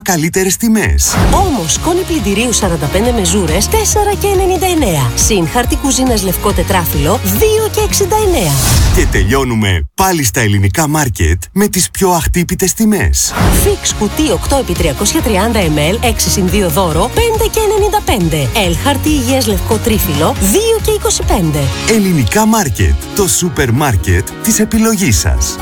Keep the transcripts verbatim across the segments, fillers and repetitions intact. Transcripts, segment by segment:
καλύτερες τιμές. Όμως, σκόνη πλυντηρίου σαράντα πέντε μεζούρες τέσσερα και ενενήντα εννέα. Συν χαρτί κουζίνας λευκό τετράφυλλο δύο και εξήντα εννέα. Και τελειώνουμε πάλι στα ελληνικά μάρκετ με τις πιο αχτύπητες τιμές. Fix κουτί οκτώ επί τριακόσια τριάντα μιλιλίτρα έξι συν δύο δώρο πέντε και ενενήντα πέντε. Ελ χαρτί υγείας λευκό τρίφυλλο δύο και είκοσι πέντε. Ελληνικά μάρκετ, το σούπερ μάρκετ της επιλογής σας.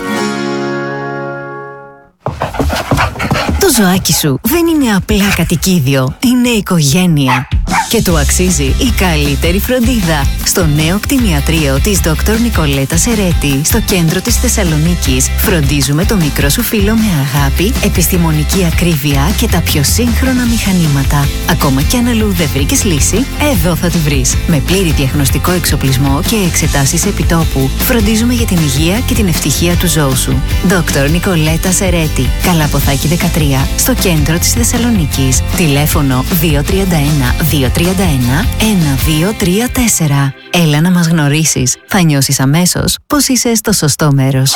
Το ζωάκι σου δεν είναι απλά κατοικίδιο, είναι οικογένεια. Και του αξίζει η καλύτερη φροντίδα. Στο νέο κτηνιατρίο της Δόκτωρ Νικολέτα Σερέτη, στο κέντρο της Θεσσαλονίκης, φροντίζουμε το μικρό σου φίλο με αγάπη, επιστημονική ακρίβεια και τα πιο σύγχρονα μηχανήματα. Ακόμα κι αν αλλού δεν βρήκες λύση, εδώ θα τη βρεις. Με πλήρη διαγνωστικό εξοπλισμό και εξετάσεις επιτόπου, φροντίζουμε για την υγεία και την ευτυχία του ζώου σου. Δόκτωρ Νικολέτα Σερέτη, Καλαποθάκη δεκατρία, στο κέντρο της Θεσσαλονίκης. Τηλέφωνο δύο τρία ένα δύο τρία ένα ένα δύο τρία τέσσερα. Έλα να μας γνωρίσεις. Θα νιώσεις αμέσως πως είσαι στο σωστό μέρος.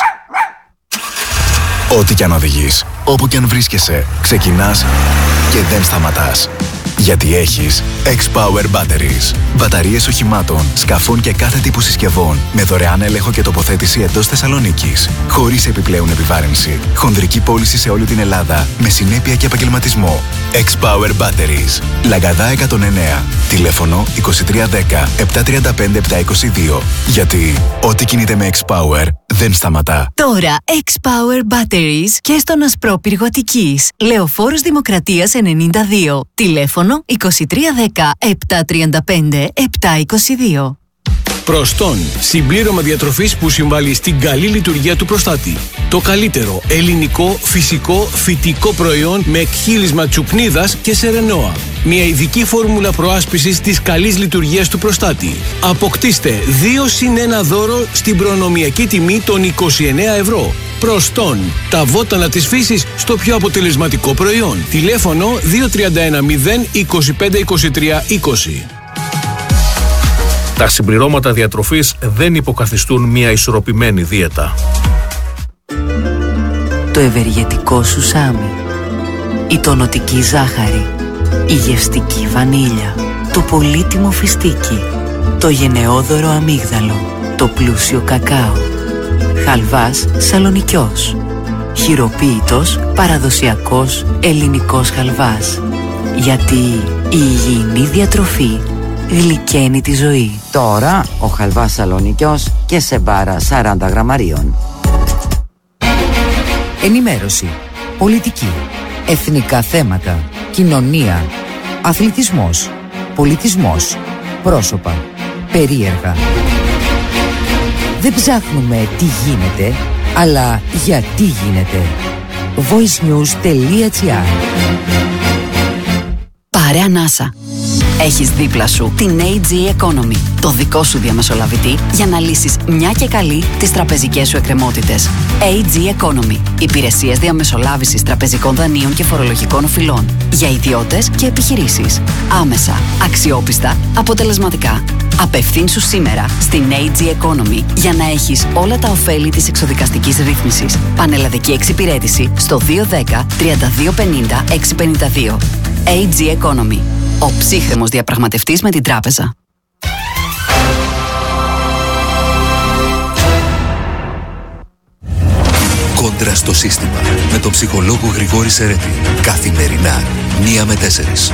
Ό,τι κι αν οδηγείς, όπου κι αν βρίσκεσαι, ξεκινάς και δεν σταματάς. Γιατί έχεις X-Power Batteries. Μπαταρίες οχημάτων, σκαφών και κάθε τύπου συσκευών με δωρεάν έλεγχο και τοποθέτηση εντός Θεσσαλονίκης. Χωρίς επιπλέον επιβάρυνση. Χονδρική πώληση σε όλη την Ελλάδα με συνέπεια και επαγγελματισμό. X-Power Batteries. Λαγκαδά εκατόν εννέα. Τηλέφωνο είκοσι τρία δέκα επτακόσια τριάντα πέντε επτακόσια είκοσι δύο. Γιατί ό,τι κινείται με X-Power δεν σταματά. Τώρα X-Power Batteries και στον Ασπρόπυργο Αττικής. Λεωφόρος Δημοκρατίας ενενήντα δύο. Τηλέφωνο είκοσι τρία δέκα επτακόσια τριάντα πέντε επτακόσια είκοσι δύο. Προστών. Συμπλήρωμα διατροφής που συμβάλλει στην καλή λειτουργία του προστάτη. Το καλύτερο ελληνικό, φυσικό, φυτικό προϊόν με εκχύλισμα τσουκνίδας και σερενόα. Μια ειδική φόρμουλα προάσπισης της καλής λειτουργίας του προστάτη. Αποκτήστε δύο συν ένα δώρο στην προνομιακή τιμή των είκοσι εννέα ευρώ. Προστών. Τα βότανα της φύσης στο πιο αποτελεσματικό προϊόν. Τηλέφωνο δύο τρία ένα μηδέν είκοσι πέντε είκοσι τρία είκοσι. Τα συμπληρώματα διατροφής δεν υποκαθιστούν μια ισορροπημένη δίαιτα. Το ευεργετικό σουσάμι, η τονωτική ζάχαρη, η γευστική βανίλια, το πολύτιμο φιστίκι, το γενναιόδωρο αμύγδαλο, το πλούσιο κακάο, χαλβάς σαλονικιός, χειροποίητος παραδοσιακός ελληνικός χαλβάς. Γιατί η υγιεινή διατροφή γλυκαίνει τη ζωή. Τώρα ο χαλβάς σαλονικιός και σε μπάρα σαράντα γραμμαρίων. Ενημέρωση, πολιτική, εθνικά θέματα, κοινωνία, αθλητισμός, πολιτισμός, πρόσωπα, περίεργα. Δεν ψάχνουμε τι γίνεται, αλλά γιατί γίνεται. voicenews.gr. Πάρε ανάσα. Έχεις δίπλα σου την έι τζι Economy, το δικό σου διαμεσολαβητή για να λύσεις μια και καλή τις τραπεζικές σου εκκρεμότητες. έι τζι Economy, υπηρεσίες διαμεσολάβησης τραπεζικών δανείων και φορολογικών οφειλών για ιδιώτες και επιχειρήσεις. Άμεσα, αξιόπιστα, αποτελεσματικά. Απευθύνσου σήμερα στην έι τζι Economy για να έχεις όλα τα ωφέλη της εξοδικαστικής ρύθμισης. Πανελλαδική εξυπηρέτηση στο δύο ένα μηδέν τρία δύο πέντε μηδέν έξι πέντε δύο. έι τζι Economy. Ο ψύχρεμος διαπραγματευτής με την τράπεζα. Κόντρα στο σύστημα με τον ψυχολόγο Γρηγόρη Σερέτη. Καθημερινά, μία με τέσσερις.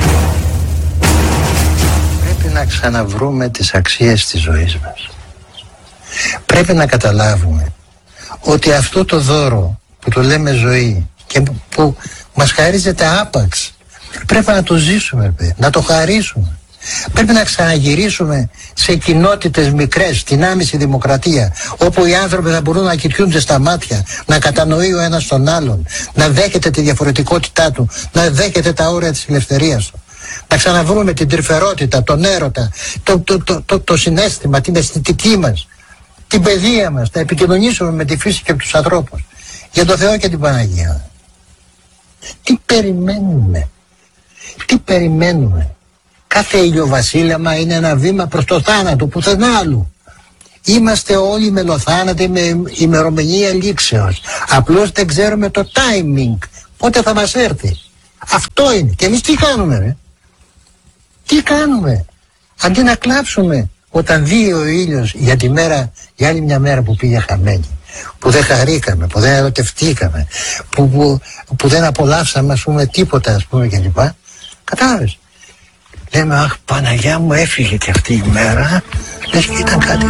Πρέπει να ξαναβρούμε τις αξίες της ζωής μας. Πρέπει να καταλάβουμε ότι αυτό το δώρο που το λέμε ζωή και που μας χαρίζεται άπαξ, πρέπει να το ζήσουμε, να το χαρίσουμε. Πρέπει να ξαναγυρίσουμε σε κοινότητες μικρές, στην άμεση δημοκρατία, όπου οι άνθρωποι θα μπορούν να κοιτούνται στα μάτια, να κατανοεί ο ένας τον άλλον, να δέχεται τη διαφορετικότητά του, να δέχεται τα όρια της ελευθερίας του. Να ξαναβρούμε την τρυφερότητα, τον έρωτα, το, το, το, το, το συναίσθημα, την αισθητική μας, την παιδεία μας, να επικοινωνήσουμε με τη φύση και τους ανθρώπους. Για το Θεό και την Παναγία. Τι περιμένουμε, τι περιμένουμε. Κάθε ηλιοβασίλεμα είναι ένα βήμα προς το θάνατο, πουθενά άλλου. Είμαστε όλοι μελοθάνατοι με ημερομηνία λήξεως. Απλώς δεν ξέρουμε το timing, πότε θα μας έρθει. Αυτό είναι. Και εμείς τι κάνουμε, ρε? Τι κάνουμε? Αντί να κλάψουμε όταν δει ο ήλιος για τη μέρα, για άλλη μια μέρα που πήγε χαμένη, που δεν χαρήκαμε, που δεν ερωτευτήκαμε, που, που, που δεν απολαύσαμε, ας πούμε, τίποτα, ας πούμε, κλπ. Κατάλαβες? Λέμε, αχ, Παναγιά μου, έφυγε και αυτή η μέρα, λες και ήταν κάτι.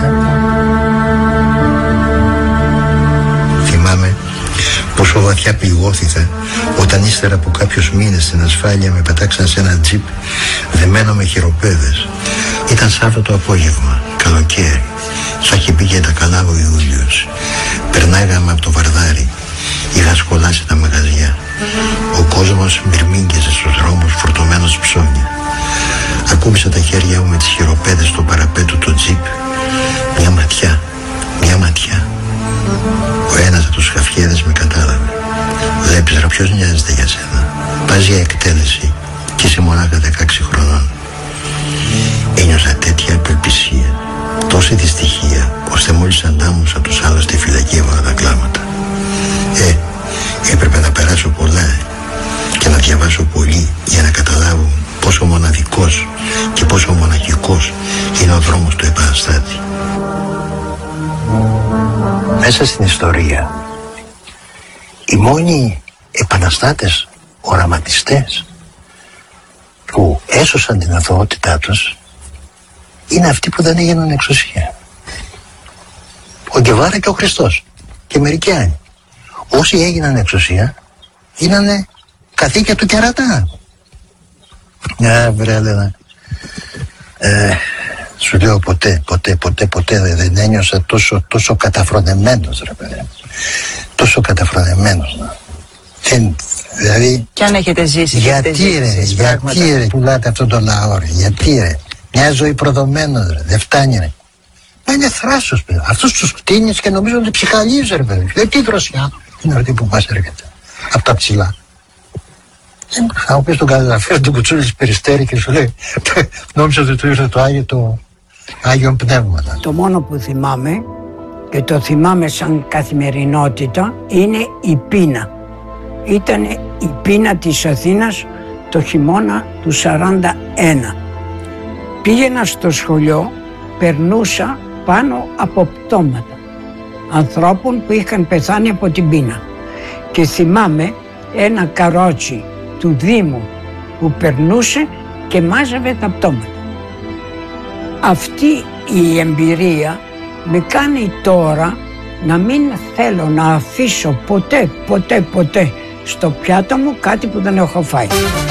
Θυμάμαι πόσο βαθιά πληγώθηκα όταν ύστερα από κάποιους μήνες στην ασφάλεια με πετάξαν σε ένα τζιπ δεμένο με χειροπέδες. Ήταν Σάββατο απόγευμα, καλοκαίρι. Θα είχε πει και τα καλά ο Ιούλιος. Περνάγαμε από το Βαρδάρι. Είχαν σκολάσει τα μαγαζιά. Ο κόσμος μυρμήγκιζε στους δρόμους φορτωμένος ψώνια. Ακούμπησα τα χέρια μου με τις χειροπέδες στο παραπέτω του τζιπ. Μια ματιά, μια ματιά. Ο ένας από τους χαφιέδες με κατάλαβε. Βλέπεις, ρε, ποιος νοιάζεται για σένα? Πας για εκτέλεση και είσαι μονάχα δεκαέξι χρονών. Ένιωσα τέτοια απελπισία, τόση δυστυχία, ώστε μόλις αντάμωσα τους άλλους στη φυλακή έβαλα τα κλάματα. Ε, έπρεπε να περάσω πολλά ε, και να διαβάσω πολύ για να καταλάβω πόσο μοναδικός και πόσο μοναχικός είναι ο δρόμος του επαναστάτη. Μέσα στην ιστορία, οι μόνοι επαναστάτες, οραματιστές που έσωσαν την αθωότητά τους είναι αυτοί που δεν έγιναν εξουσία. Ο Γκεβάρα και ο Χριστός και μερικοί άλλοι. Όσοι έγιναν εξουσία γίνανε καθήκια του κερατά. Α, βρε, ε, σου λέω ποτέ, ποτέ, ποτέ, ποτέ δεν ένιωσα τόσο, τόσο καταφρονεμένος, ρε παιδί. Τόσο καταφρονεμένος. Δεν, δηλαδή... Κι αν έχετε ζήσει, γιατί ζήσει, ρε, ζήσει, γιατί ρε, πουλάτε αυτόν τον λαό, ρε, γιατί ρε. Μια ζωή προδομένος, ρε, δεν φτάνει, ρε. Μα είναι θράσος, παιδί. Αυτούς τους κτίνεις και νομίζω ότι ψυχαλίζει, ρε, παιδί. Δεν τι δροσιά είναι αυτή που μας έρχεται. Από τα ψηλά. Θα μου πεις τον καταγραφείο του Κουτσούλης Περιστέρη και σου λέει νόμιζα ότι του ήρθε το Άγιο, το Άγιον Πνεύματα. Το μόνο που θυμάμαι και το θυμάμαι σαν καθημερινότητα είναι η πείνα. Ήταν η πείνα της Αθήνας το χειμώνα του σαράντα ένα. Πήγαινα στο σχολείο, περνούσα πάνω από πτώματα ανθρώπων που είχαν πεθάνει από την πείνα. Και θυμάμαι ένα καρότσι του Δήμου που περνούσε και μάζευε τα πτώματα. Αυτή η εμπειρία με κάνει τώρα να μην θέλω να αφήσω ποτέ, ποτέ, ποτέ στο πιάτο μου κάτι που δεν έχω φάει.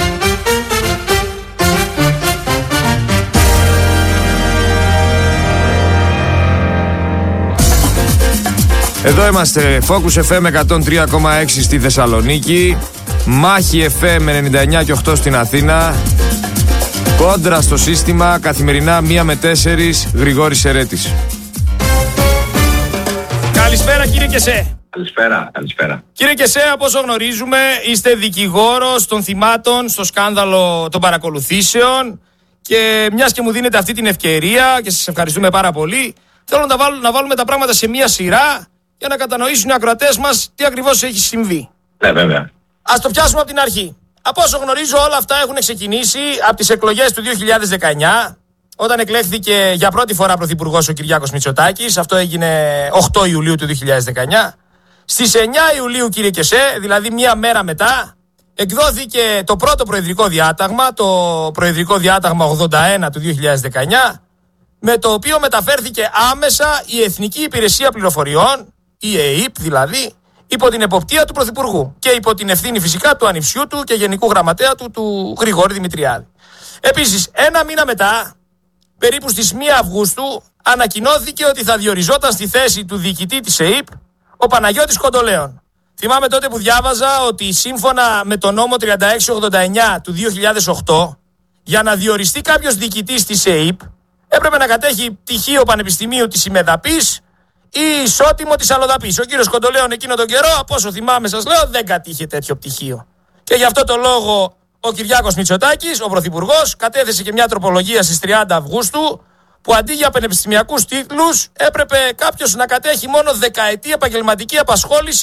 Εδώ είμαστε, Focus εφ εμ εκατόν τρία κόμμα έξι στη Θεσσαλονίκη, Μάχη εφ εμ ενενήντα εννιά και οκτώ στην Αθήνα, Κόντρα στο σύστημα, καθημερινά μία με τέσσερις, Γρηγόρης Σερέτης. Καλησπέρα κύριε Κεσέ. Καλησπέρα, καλησπέρα. Κύριε Κεσέ, από όσο γνωρίζουμε, είστε δικηγόρος των θυμάτων στο σκάνδαλο των παρακολουθήσεων και μιας και μου δίνετε αυτή την ευκαιρία και σας ευχαριστούμε πάρα πολύ, θέλω να, βάλω, να βάλουμε τα πράγματα σε μια σειρά για να κατανοήσουν οι ακροατές μας τι ακριβώς έχει συμβεί. Ναι, βέβαια. Ας το πιάσουμε από την αρχή. Από όσο γνωρίζω, όλα αυτά έχουν ξεκινήσει από τις εκλογές του δύο χιλιάδες δεκαεννιά, όταν εκλέχθηκε για πρώτη φορά πρωθυπουργός ο Κυριάκος Μητσοτάκης. Αυτό έγινε οκτώ Ιουλίου του δύο χιλιάδες δεκαεννιά. Στις εννιά Ιουλίου, κύριε Κεσέ, δηλαδή μία μέρα μετά, εκδόθηκε το πρώτο προεδρικό διάταγμα, το προεδρικό διάταγμα ογδόντα ένα του δύο χιλιάδες δεκαεννιά, με το οποίο μεταφέρθηκε άμεσα η Εθνική Υπηρεσία Πληροφοριών, η ΕΕΠ δηλαδή, υπό την εποπτεία του Πρωθυπουργού και υπό την ευθύνη φυσικά του ανιψιού του και γενικού γραμματέα του, του Γρηγόρη Δημητριάδη. Επίσης, ένα μήνα μετά, περίπου στις πρώτη Αυγούστου, ανακοινώθηκε ότι θα διοριζόταν στη θέση του διοικητή της ΕΕΠ ο Παναγιώτης Κοντολέων. Θυμάμαι τότε που διάβαζα ότι σύμφωνα με τον νόμο τριάντα έξι ογδόντα εννιά του δύο χιλιάδες οκτώ, για να διοριστεί κάποιος διοικητής της ΕΕΠ, έπρεπε να κατέχει πτυχίο πανεπιστημίου της Ημεδαπής ή ισότιμο της Αλλοδαπής. Ο κύριος Κοντολέων εκείνο τον καιρό, από όσο θυμάμαι σας λέω, δεν κατήχε τέτοιο πτυχίο. Και γι' αυτό το λόγο ο Κυριάκος Μητσοτάκης, ο Πρωθυπουργός, κατέθεσε και μια τροπολογία στις τριάντα Αυγούστου, που αντί για πανεπιστημιακούς τίτλους έπρεπε κάποιος να κατέχει μόνο δεκαετή επαγγελματική απασχόληση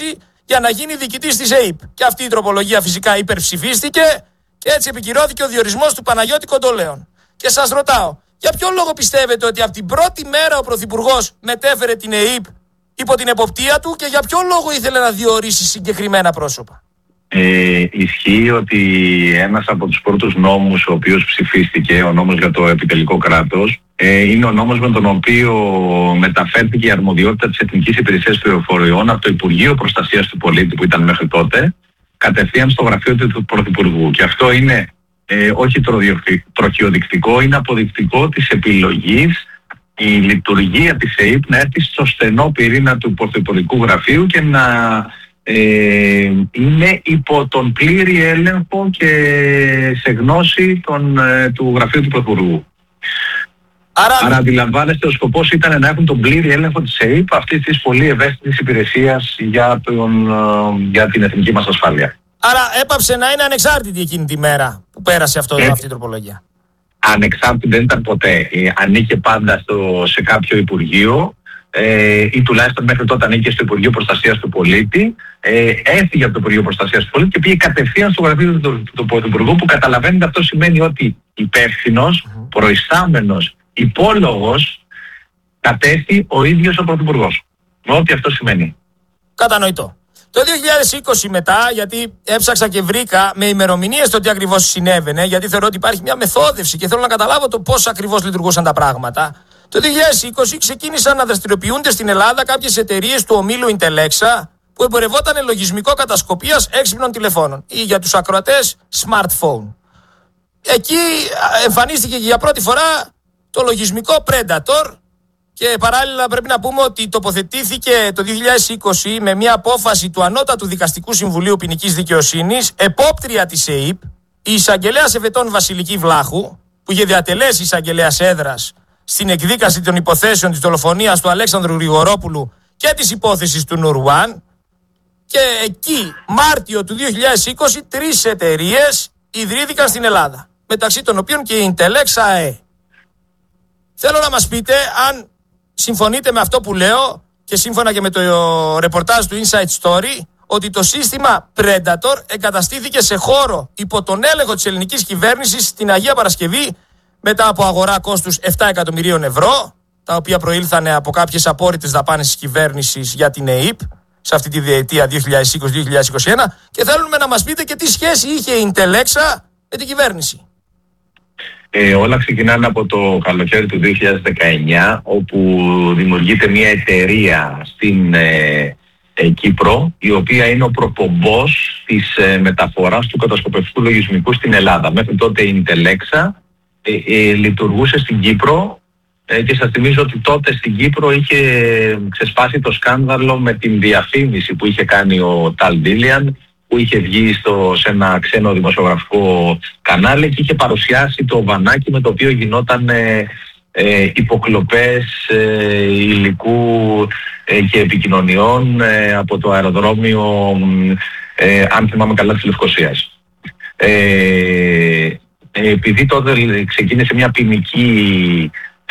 για να γίνει διοικητής της ΕΥΠ. Και αυτή η τροπολογία φυσικά υπερψηφίστηκε και έτσι επικυρώθηκε ο διορισμός του Παναγιώτη Κοντολέων. Και σας ρωτάω, για ποιο λόγο πιστεύετε ότι από την πρώτη μέρα ο Πρωθυπουργός μετέφερε την ΕΥΠ υπό την εποπτεία του και για ποιο λόγο ήθελε να διορίσει συγκεκριμένα πρόσωπα? Ε, ισχύει ότι ένας από τους πρώτους νόμους ο οποίος ψηφίστηκε, ο νόμος για το επιτελικό κράτος, ε, είναι ο νόμος με τον οποίο μεταφέρθηκε η αρμοδιότητα της Εθνικής Υπηρεσίας Πληροφοριών από το Υπουργείο Προστασίας του Πολίτη που ήταν μέχρι τότε κατευθείαν στο γραφείο του Πρωθυπουργού. Και αυτό είναι ε, όχι τροχιοδεικτικό, είναι αποδεικτικό της επιλογής η λειτουργία της ΕΥΠ να έρθει στο στενό πυρήνα του Πρωθυπουργικού Γραφείου και να ε, είναι υπό τον πλήρη έλεγχο και σε γνώση των, ε, του Γραφείου του Πρωθυπουργού. Άρα, Άρα αντιλαμβάνεστε, ο σκοπός ήταν να έχουν τον πλήρη έλεγχο της ΕΥΠ αυτής της πολύ ευαίσθητης υπηρεσίας για, τον, για την εθνική μας ασφάλεια. Άρα έπαψε να είναι ανεξάρτητη εκείνη τη μέρα που πέρασε αυτό, ε, αυτή η τροπολογία. Ανεξάρτητη δεν ήταν ποτέ. Ε, ανήκε πάντα στο, σε κάποιο υπουργείο ε, ή τουλάχιστον μέχρι τότε ανήκε στο Υπουργείο Προστασίας του Πολίτη. Ε, έφυγε από το Υπουργείο Προστασίας του Πολίτη και πήγε κατευθείαν στο γραφείο του, του Πρωθυπουργού, που καταλαβαίνετε αυτό σημαίνει ότι υπεύθυνος, mm-hmm. προϊστάμενος, υπόλογος κατέστη ο ίδιος ο Πρωθυπουργός. Με ό,τι αυτό σημαίνει. Κατανοητό. Το δύο χιλιάδες είκοσι μετά, γιατί έψαξα και βρήκα με ημερομηνίες το τι ακριβώς συνέβαινε, γιατί θεωρώ ότι υπάρχει μια μεθόδευση και θέλω να καταλάβω το πώς ακριβώς λειτουργούσαν τα πράγματα. Το δύο χιλιάδες είκοσι ξεκίνησαν να δραστηριοποιούνται στην Ελλάδα κάποιες εταιρείες του ομίλου Intelexa που εμπορευόταν λογισμικό κατασκοπίας έξυπνων τηλεφώνων ή για τους ακροατές smartphone. Εκεί εμφανίστηκε για πρώτη φορά το λογισμικό Predator. Και παράλληλα πρέπει να πούμε ότι τοποθετήθηκε το δύο χιλιάδες είκοσι με μια απόφαση του Ανώτατου Δικαστικού Συμβουλίου Ποινικής Δικαιοσύνης, επόπτρια της ΕΥΠ, η εισαγγελέας Εφετών Βασιλική Βλάχου, που είχε διατελέσει εισαγγελέας έδρας στην εκδίκαση των υποθέσεων της δολοφονίας του Αλέξανδρου Γρηγορόπουλου και της υπόθεσης του Νουρουάν. Και εκεί, Μάρτιο του δύο χιλιάδες είκοσι, τρεις εταιρείες ιδρύθηκαν στην Ελλάδα, μεταξύ των οποίων και η Intelexa ΑΕ. Θέλω να μας πείτε αν συμφωνείτε με αυτό που λέω και σύμφωνα και με το ρεπορτάζ του Inside Story, ότι το σύστημα Predator εγκαταστήθηκε σε χώρο υπό τον έλεγχο της ελληνικής κυβέρνησης στην Αγία Παρασκευή μετά από αγορά κόστους επτά εκατομμυρίων ευρώ, τα οποία προήλθαν από κάποιες απόρριτες δαπάνες της κυβέρνησης για την ΕΥΠ σε αυτή τη διετία δύο χιλιάδες είκοσι με δύο χιλιάδες είκοσι ένα, και θέλουμε να μας πείτε και τι σχέση είχε η Intelexa με την κυβέρνηση. Ε, όλα ξεκινάνε από το καλοκαίρι του δύο χιλιάδες δεκαεννιά, όπου δημιουργείται μια εταιρεία στην ε, ε, Κύπρο, η οποία είναι ο προπομπός της ε, μεταφοράς του κατασκοπευτικού λογισμικού στην Ελλάδα. Μέχρι τότε η Intelexa ε, ε, λειτουργούσε στην Κύπρο ε, και σας θυμίζω ότι τότε στην Κύπρο είχε ξεσπάσει το σκάνδαλο με την διαφήμιση που είχε κάνει ο Ταλ Ντίλιαν, που είχε βγει στο, σε ένα ξένο δημοσιογραφικό κανάλι και είχε παρουσιάσει το βανάκι με το οποίο γινόταν ε, ε, υποκλοπές ε, υλικού ε, και επικοινωνιών ε, από το αεροδρόμιο, ε, αν θυμάμαι καλά, της Λευκωσίας. Ε, επειδή τότε ξεκίνησε μια ποινική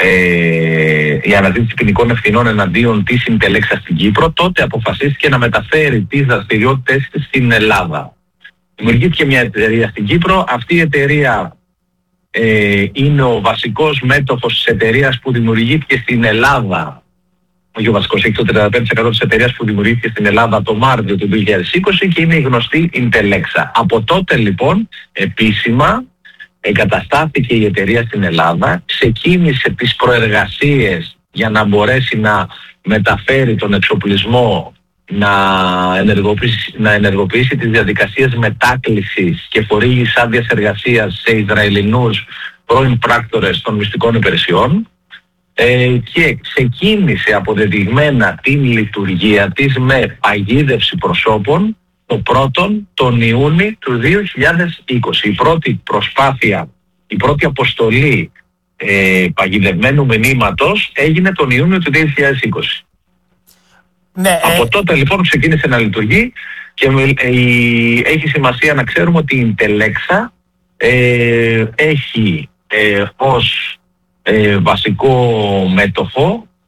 Ε, η αναζήτηση ποινικών ευθυνών εναντίον της Intelexa στην Κύπρο, τότε αποφασίστηκε να μεταφέρει τις δραστηριότητες της στην Ελλάδα. Δημιουργήθηκε μια εταιρεία στην Κύπρο. Αυτή η εταιρεία ε, είναι ο βασικός μέτοχος της εταιρείας που δημιουργήθηκε στην Ελλάδα. Όχι ο βασικός, έχει το τριάντα πέντε τοις εκατό της εταιρείας που δημιουργήθηκε στην Ελλάδα το Μάρτιο του δύο χιλιάδες είκοσι και είναι η γνωστή Intelexa. Από τότε λοιπόν επίσημα εγκαταστάθηκε η εταιρεία στην Ελλάδα, ξεκίνησε τις προεργασίες για να μπορέσει να μεταφέρει τον εξοπλισμό, να ενεργοποιήσει, να ενεργοποιήσει τις διαδικασίες μετάκλησης και χορήγησης άδειας εργασίας σε Ισραηλινούς πρώην πράκτορες των μυστικών υπηρεσιών ε, και ξεκίνησε αποδεδειγμένα την λειτουργία της με παγίδευση προσώπων το πρώτον τον Ιούνιο του δύο χιλιάδες είκοσι. Η πρώτη προσπάθεια, η πρώτη αποστολή ε, παγιδευμένου μηνύματος έγινε τον Ιούνιο του δύο χιλιάδες είκοσι. Ναι, Από ε... τότε λοιπόν ξεκίνησε να λειτουργεί και ε, έχει σημασία να ξέρουμε ότι η Intelexa ε, έχει ε, ως ε, βασικό μέτοχο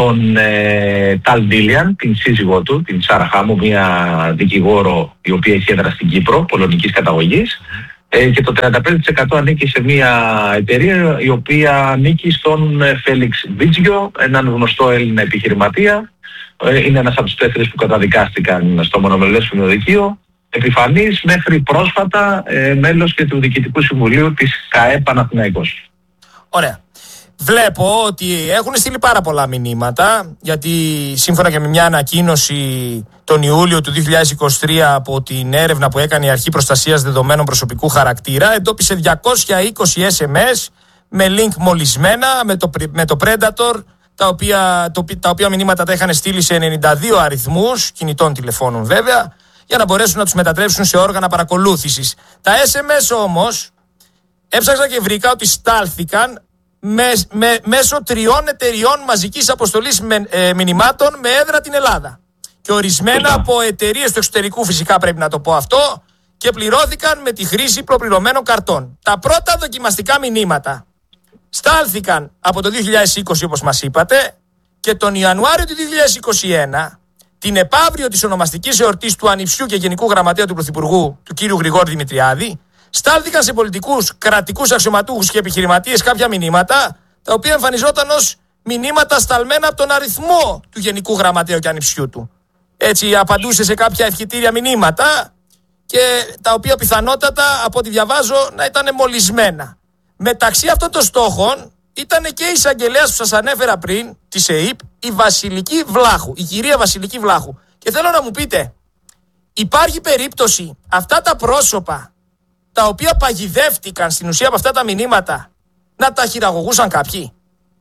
τον ε, Ταλ Ντίλιαν, την σύζυγό του, την Σάρα Χάμου, μια δικηγόρο η οποία έχει έδρα στην Κύπρο, πολωνικής καταγωγής, ε, και το τριάντα πέντε τοις εκατό ανήκει σε μια εταιρεία η οποία ανήκει στον ε, Φέλιξ Βίτζιο, έναν γνωστό Έλληνα επιχειρηματία. Ε, είναι ένας από τους τέσσερις που καταδικάστηκαν στο μονομελές φημιοδικείο, επιφανής μέχρι πρόσφατα ε, μέλος και του Διοικητικού Συμβουλίου της ΚΑΕ Παναθηναϊκός. Ωραία. Βλέπω ότι έχουν στείλει πάρα πολλά μηνύματα, γιατί σύμφωνα και με μια ανακοίνωση τον Ιούλιο του δύο χιλιάδες είκοσι τρία από την έρευνα που έκανε η Αρχή Προστασίας Δεδομένων Προσωπικού Χαρακτήρα, εντόπισε διακόσια είκοσι ες εμ ες με link μολυσμένα, με το, με το Predator, τα οποία, το, τα οποία μηνύματα τα είχαν στείλει σε ενενήντα δύο αριθμούς, κινητών τηλεφώνων βέβαια, για να μπορέσουν να τους μετατρέψουν σε όργανα παρακολούθησης. Τα ες εμ ες όμως, έψαξα και βρήκα ότι στάλθηκαν με, με, μέσω τριών εταιριών μαζικής αποστολής με, ε, μηνυμάτων με έδρα την Ελλάδα. Και ορισμένα από εταιρείες του εξωτερικού, φυσικά πρέπει να το πω αυτό, και πληρώθηκαν με τη χρήση προπληρωμένων καρτών. Τα πρώτα δοκιμαστικά μηνύματα στάλθηκαν από το δύο χιλιάδες είκοσι, όπως μας είπατε, και τον Ιανουάριο του δύο χιλιάδες είκοσι ένα, την επαύριο της ονομαστικής εορτής του ανιψιού και Γενικού Γραμματέα του Πρωθυπουργού, του κ. Γρηγόρη Δημητριάδη, στάλθηκαν σε πολιτικούς, κρατικούς αξιωματούχους και επιχειρηματίες κάποια μηνύματα, τα οποία εμφανιζόταν ως μηνύματα σταλμένα από τον αριθμό του Γενικού Γραμματέου και ανιψιού του. Έτσι απαντούσε σε κάποια ευχητήρια μηνύματα, και τα οποία πιθανότατα, από ό,τι διαβάζω, να ήταν μολυσμένα. Μεταξύ αυτών των στόχων ήταν και η εισαγγελέας που σας ανέφερα πριν, της ΕΕΠ, η Βασιλική Βλάχου, η κυρία Βασιλική Βλάχου. Και θέλω να μου πείτε, υπάρχει περίπτωση αυτά τα πρόσωπα, τα οποία παγιδεύτηκαν στην ουσία από αυτά τα μηνύματα, να τα χειραγωγούσαν κάποιοι?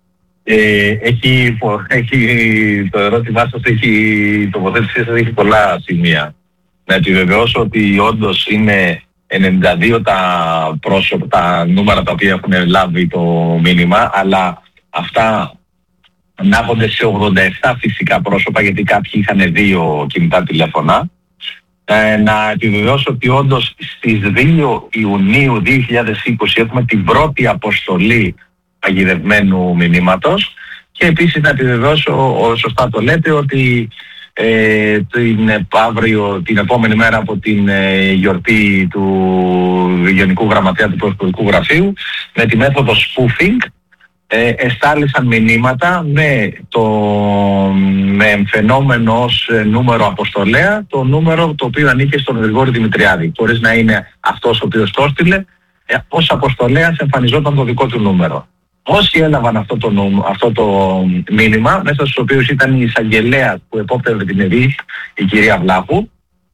Ε, έχει, έχει, το ερώτημά σας έχει, η τοποθέτησή σας έχει πολλά σημεία. Να επιβεβαιώσω ότι όντως είναι ενενήντα δύο τα πρόσωπα, τα νούμερα τα οποία έχουν λάβει το μήνυμα, αλλά αυτά ανάγονται σε ογδόντα επτά φυσικά πρόσωπα, γιατί κάποιοι είχαν δύο κινητά τηλέφωνα. Ε, να επιβεβαιώσω ότι όντως στις δύο Ιουνίου δύο χιλιάδες είκοσι έχουμε την πρώτη αποστολή παγιδευμένου μηνύματος, και επίσης να επιβεβαιώσω, σωστά το λέτε, ότι ε, την, αύριο, την επόμενη μέρα από την ε, γιορτή του Γενικού Γραμματέα του Πρωθυπουργικού Γραφείου, με τη μέθοδο spoofing, ε, εστάλησαν μηνύματα με, το, με εμφαινόμενο ως νούμερο αποστολέα το νούμερο το οποίο ανήκε στον Γρηγόρη Δημητριάδη, χωρίς να είναι αυτός ο οποίος το έστειλε. Ε, ως αποστολέας εμφανιζόταν το δικό του νούμερο. Όσοι έλαβαν αυτό το, νου, αυτό το μήνυμα, μέσα στους οποίους ήταν η εισαγγελέα που επόπτευε την ΕΔΗ, η κυρία Βλάχου,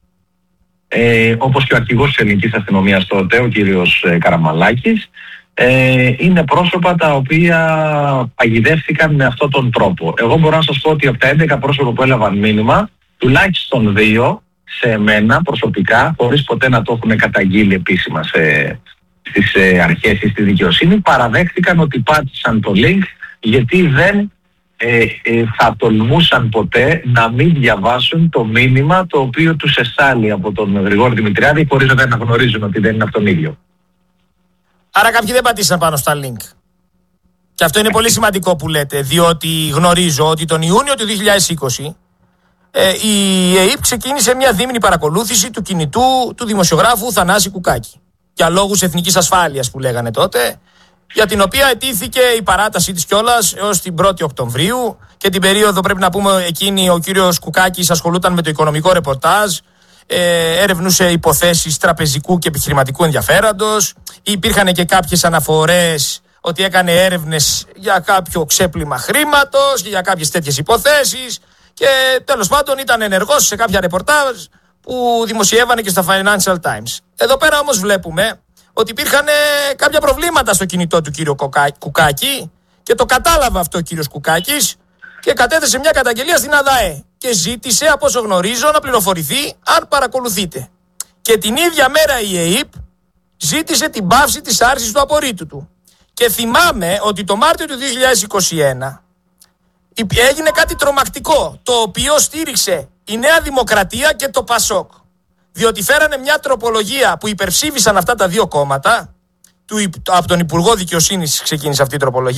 ε, όπως και ο αρχηγός της ελληνικής αστυνομίας τότε, ο κύριος ε, Καραμαλάκης, ε, είναι πρόσωπα τα οποία παγιδεύτηκαν με αυτόν τον τρόπο. Εγώ μπορώ να σας πω ότι από τα έντεκα πρόσωπα που έλαβαν μήνυμα, τουλάχιστον δύο σε εμένα προσωπικά, χωρίς ποτέ να το έχουν καταγγείλει επίσημα σε, στις ε, αρχές ή στη δικαιοσύνη, παραδέχτηκαν ότι πάτησαν το link, γιατί δεν ε, ε, θα τολμούσαν ποτέ να μην διαβάσουν το μήνυμα το οποίο τους εστάλει από τον Γρηγόρη Δημητριάδη, χωρίς να αναγνωρίζουν ότι δεν είναι από τον ίδιο. Άρα κάποιοι δεν πατήσαν πάνω στα link. Και αυτό είναι πολύ σημαντικό που λέτε, διότι γνωρίζω ότι τον Ιούνιο του δύο χιλιάδες είκοσι ε, η ΕΕΠ ξεκίνησε μια δίμηνη παρακολούθηση του κινητού του δημοσιογράφου Θανάση Κουκάκη. Για λόγους εθνικής ασφάλειας που λέγανε τότε, για την οποία αιτήθηκε η παράταση της κιόλας έως την πρώτη Οκτωβρίου, και την περίοδο, πρέπει να πούμε, εκείνη ο κύριος Κουκάκης ασχολούταν με το οικονομικό ρεπορτάζ, ε, έρευνούσε υποθέσεις τραπεζικού και επιχειρηματικού ενδιαφέροντος, υπήρχαν και κάποιες αναφορές ότι έκανε έρευνες για κάποιο ξέπλυμα χρήματος και για κάποιες τέτοιες υποθέσεις, και τέλος πάντων ήταν ενεργός σε κάποια ρεπορτάζ που δημοσιεύανε και στα Financial Times. Εδώ πέρα όμως βλέπουμε ότι υπήρχαν κάποια προβλήματα στο κινητό του κύριου Κουκάκη, και το κατάλαβε αυτό ο κύριος Κουκάκης και κατέθεσε μια καταγγελία στην ΑΔΑΕ και ζήτησε, από όσο γνωρίζω, να πληροφορηθεί αν παρακολουθείτε. Και την ίδια μέρα η ΕΕΠ ζήτησε την πάυση της άρσης του απορρίτου του. Και θυμάμαι ότι το Μάρτιο του δύο χιλιάδες είκοσι ένα έγινε κάτι τρομακτικό, το οποίο στήριξε η Νέα Δημοκρατία και το Πασόκ. Διότι φέρανε μια τροπολογία που υπερψήφισαν αυτά τα δύο κόμματα, του, από τον Υπουργό Δικαιοσύνης ξεκίνησε αυτή η τροπολογία,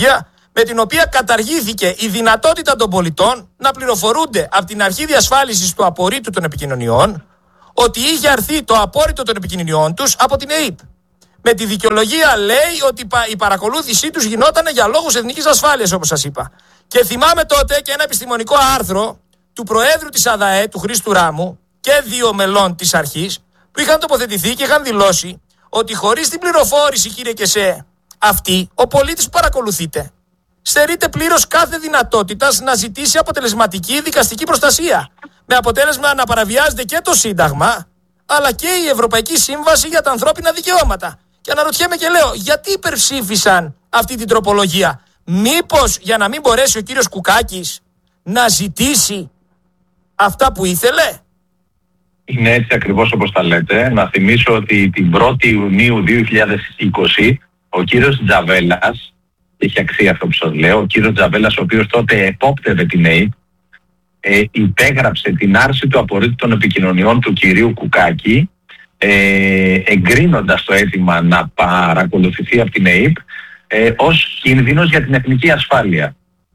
με την οποία καταργήθηκε η δυνατότητα των πολιτών να πληροφορούνται από την αρχή διασφάλισης του απορρίτου των επικοινωνιών ότι είχε αρθεί το απόρριτο των επικοινωνιών τους από την ΕΥΠ. Με τη δικαιολογία λέει ότι η παρακολούθησή τους γινόταν για λόγους εθνικής ασφάλειας, όπως σας είπα. Και θυμάμαι τότε και ένα επιστημονικό άρθρο του Προέδρου της ΑΔΑΕ, του Χρήστου Ράμου, και δύο μελών της αρχής, που είχαν τοποθετηθεί και είχαν δηλώσει ότι χωρίς την πληροφόρηση, κύριε Κεσέ, αυτή, ο πολίτης που παρακολουθείται στερείται πλήρως κάθε δυνατότητας να ζητήσει αποτελεσματική δικαστική προστασία. Με αποτέλεσμα να παραβιάζεται και το Σύνταγμα, αλλά και η Ευρωπαϊκή Σύμβαση για τα ανθρώπινα δικαιώματα. Και αναρωτιέμαι και λέω, γιατί υπερψήφισαν αυτή την τροπολογία? Μήπως για να μην μπορέσει ο κύριος Κουκάκης να ζητήσει αυτά που ήθελε? Είναι έτσι ακριβώς όπως τα λέτε. Να θυμίσω ότι την πρώτη Ιουνίου δύο χιλιάδες είκοσι ο κύριος Τζαβέλας, έχει αξία αυτό που σας λέω, ο κύριος Τζαβέλας, ο οποίος τότε επόπτευε την ΕΥΠ, ε, υπέγραψε την άρση του απορρίτου των επικοινωνιών του κυρίου Κουκάκη, ε, εγκρίνοντας το αίτημα να παρακολουθηθεί από την ΕΥΠ ε, ως κίνδυνος για την εθνική ασφάλεια.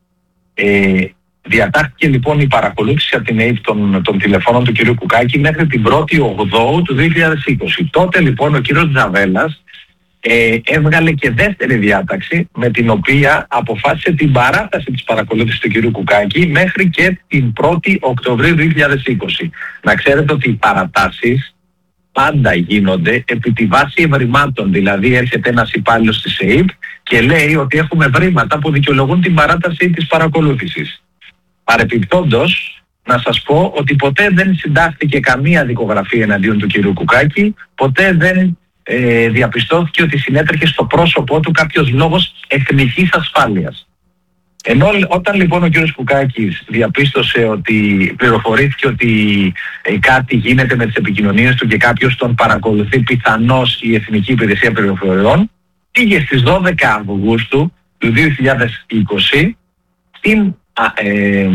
Ε, Διατάχθηκε λοιπόν η παρακολούθηση από την ΕΥΠ των, των τηλεφώνων του κ. Κουκάκη μέχρι την πρώτη Οκτωβρίου του δύο χιλιάδες είκοσι. Τότε λοιπόν ο κ. Τζαβέλας ε, έβγαλε και δεύτερη διάταξη με την οποία αποφάσισε την παράταση της παρακολούθησης του κ. Κουκάκη μέχρι και την πρώτη Οκτωβρίου δύο χιλιάδες είκοσι. Να ξέρετε ότι οι παρατάσεις πάντα γίνονται επί τη βάση ευρημάτων. Δηλαδή έρχεται ένας υπάλληλος της ΕΥΠ και λέει ότι έχουμε ευρήματα που δικαιολογούν την παράταση της παρακολούθησης. Παρεπιπτόντως, να σας πω ότι ποτέ δεν συντάχθηκε καμία δικογραφία εναντίον του κ. Κουκάκη, ποτέ δεν ε, διαπιστώθηκε ότι συνέτρεχε στο πρόσωπό του κάποιος λόγος εθνικής ασφάλειας. Ενώ όταν λοιπόν ο κ. Κουκάκης διαπίστωσε ότι πληροφορήθηκε ότι ε, κάτι γίνεται με τις επικοινωνίες του και κάποιος τον παρακολουθεί, πιθανώς η Εθνική Υπηρεσία Πληροφοριών, πήγε στις δώδεκα Αυγούστου του δύο χιλιάδες είκοσι στην Α, ε,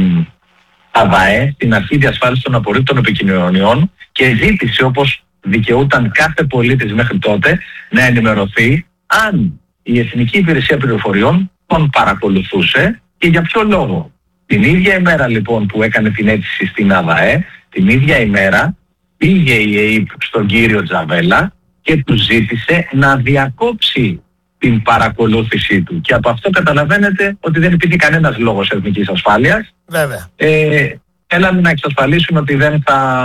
ΑΔΑΕ, την Αρχή Διασφάλισης των Απορρίτων Επικοινωνιών, και ζήτησε, όπως δικαιούταν κάθε πολίτης μέχρι τότε, να ενημερωθεί αν η Εθνική Υπηρεσία Πληροφοριών τον παρακολουθούσε και για ποιο λόγο. Την ίδια ημέρα λοιπόν που έκανε την αίτηση στην ΑΔΑΕ, την ίδια ημέρα πήγε η ΕΥΠ στον κύριο Τζαβέλα και του ζήτησε να διακόψει την παρακολούθησή του. Και από αυτό καταλαβαίνετε ότι δεν υπήρχε κανένας λόγος εθνικής ασφάλειας. Βέβαια. Ε, έλανε να εξασφαλίσουν ότι δεν θα,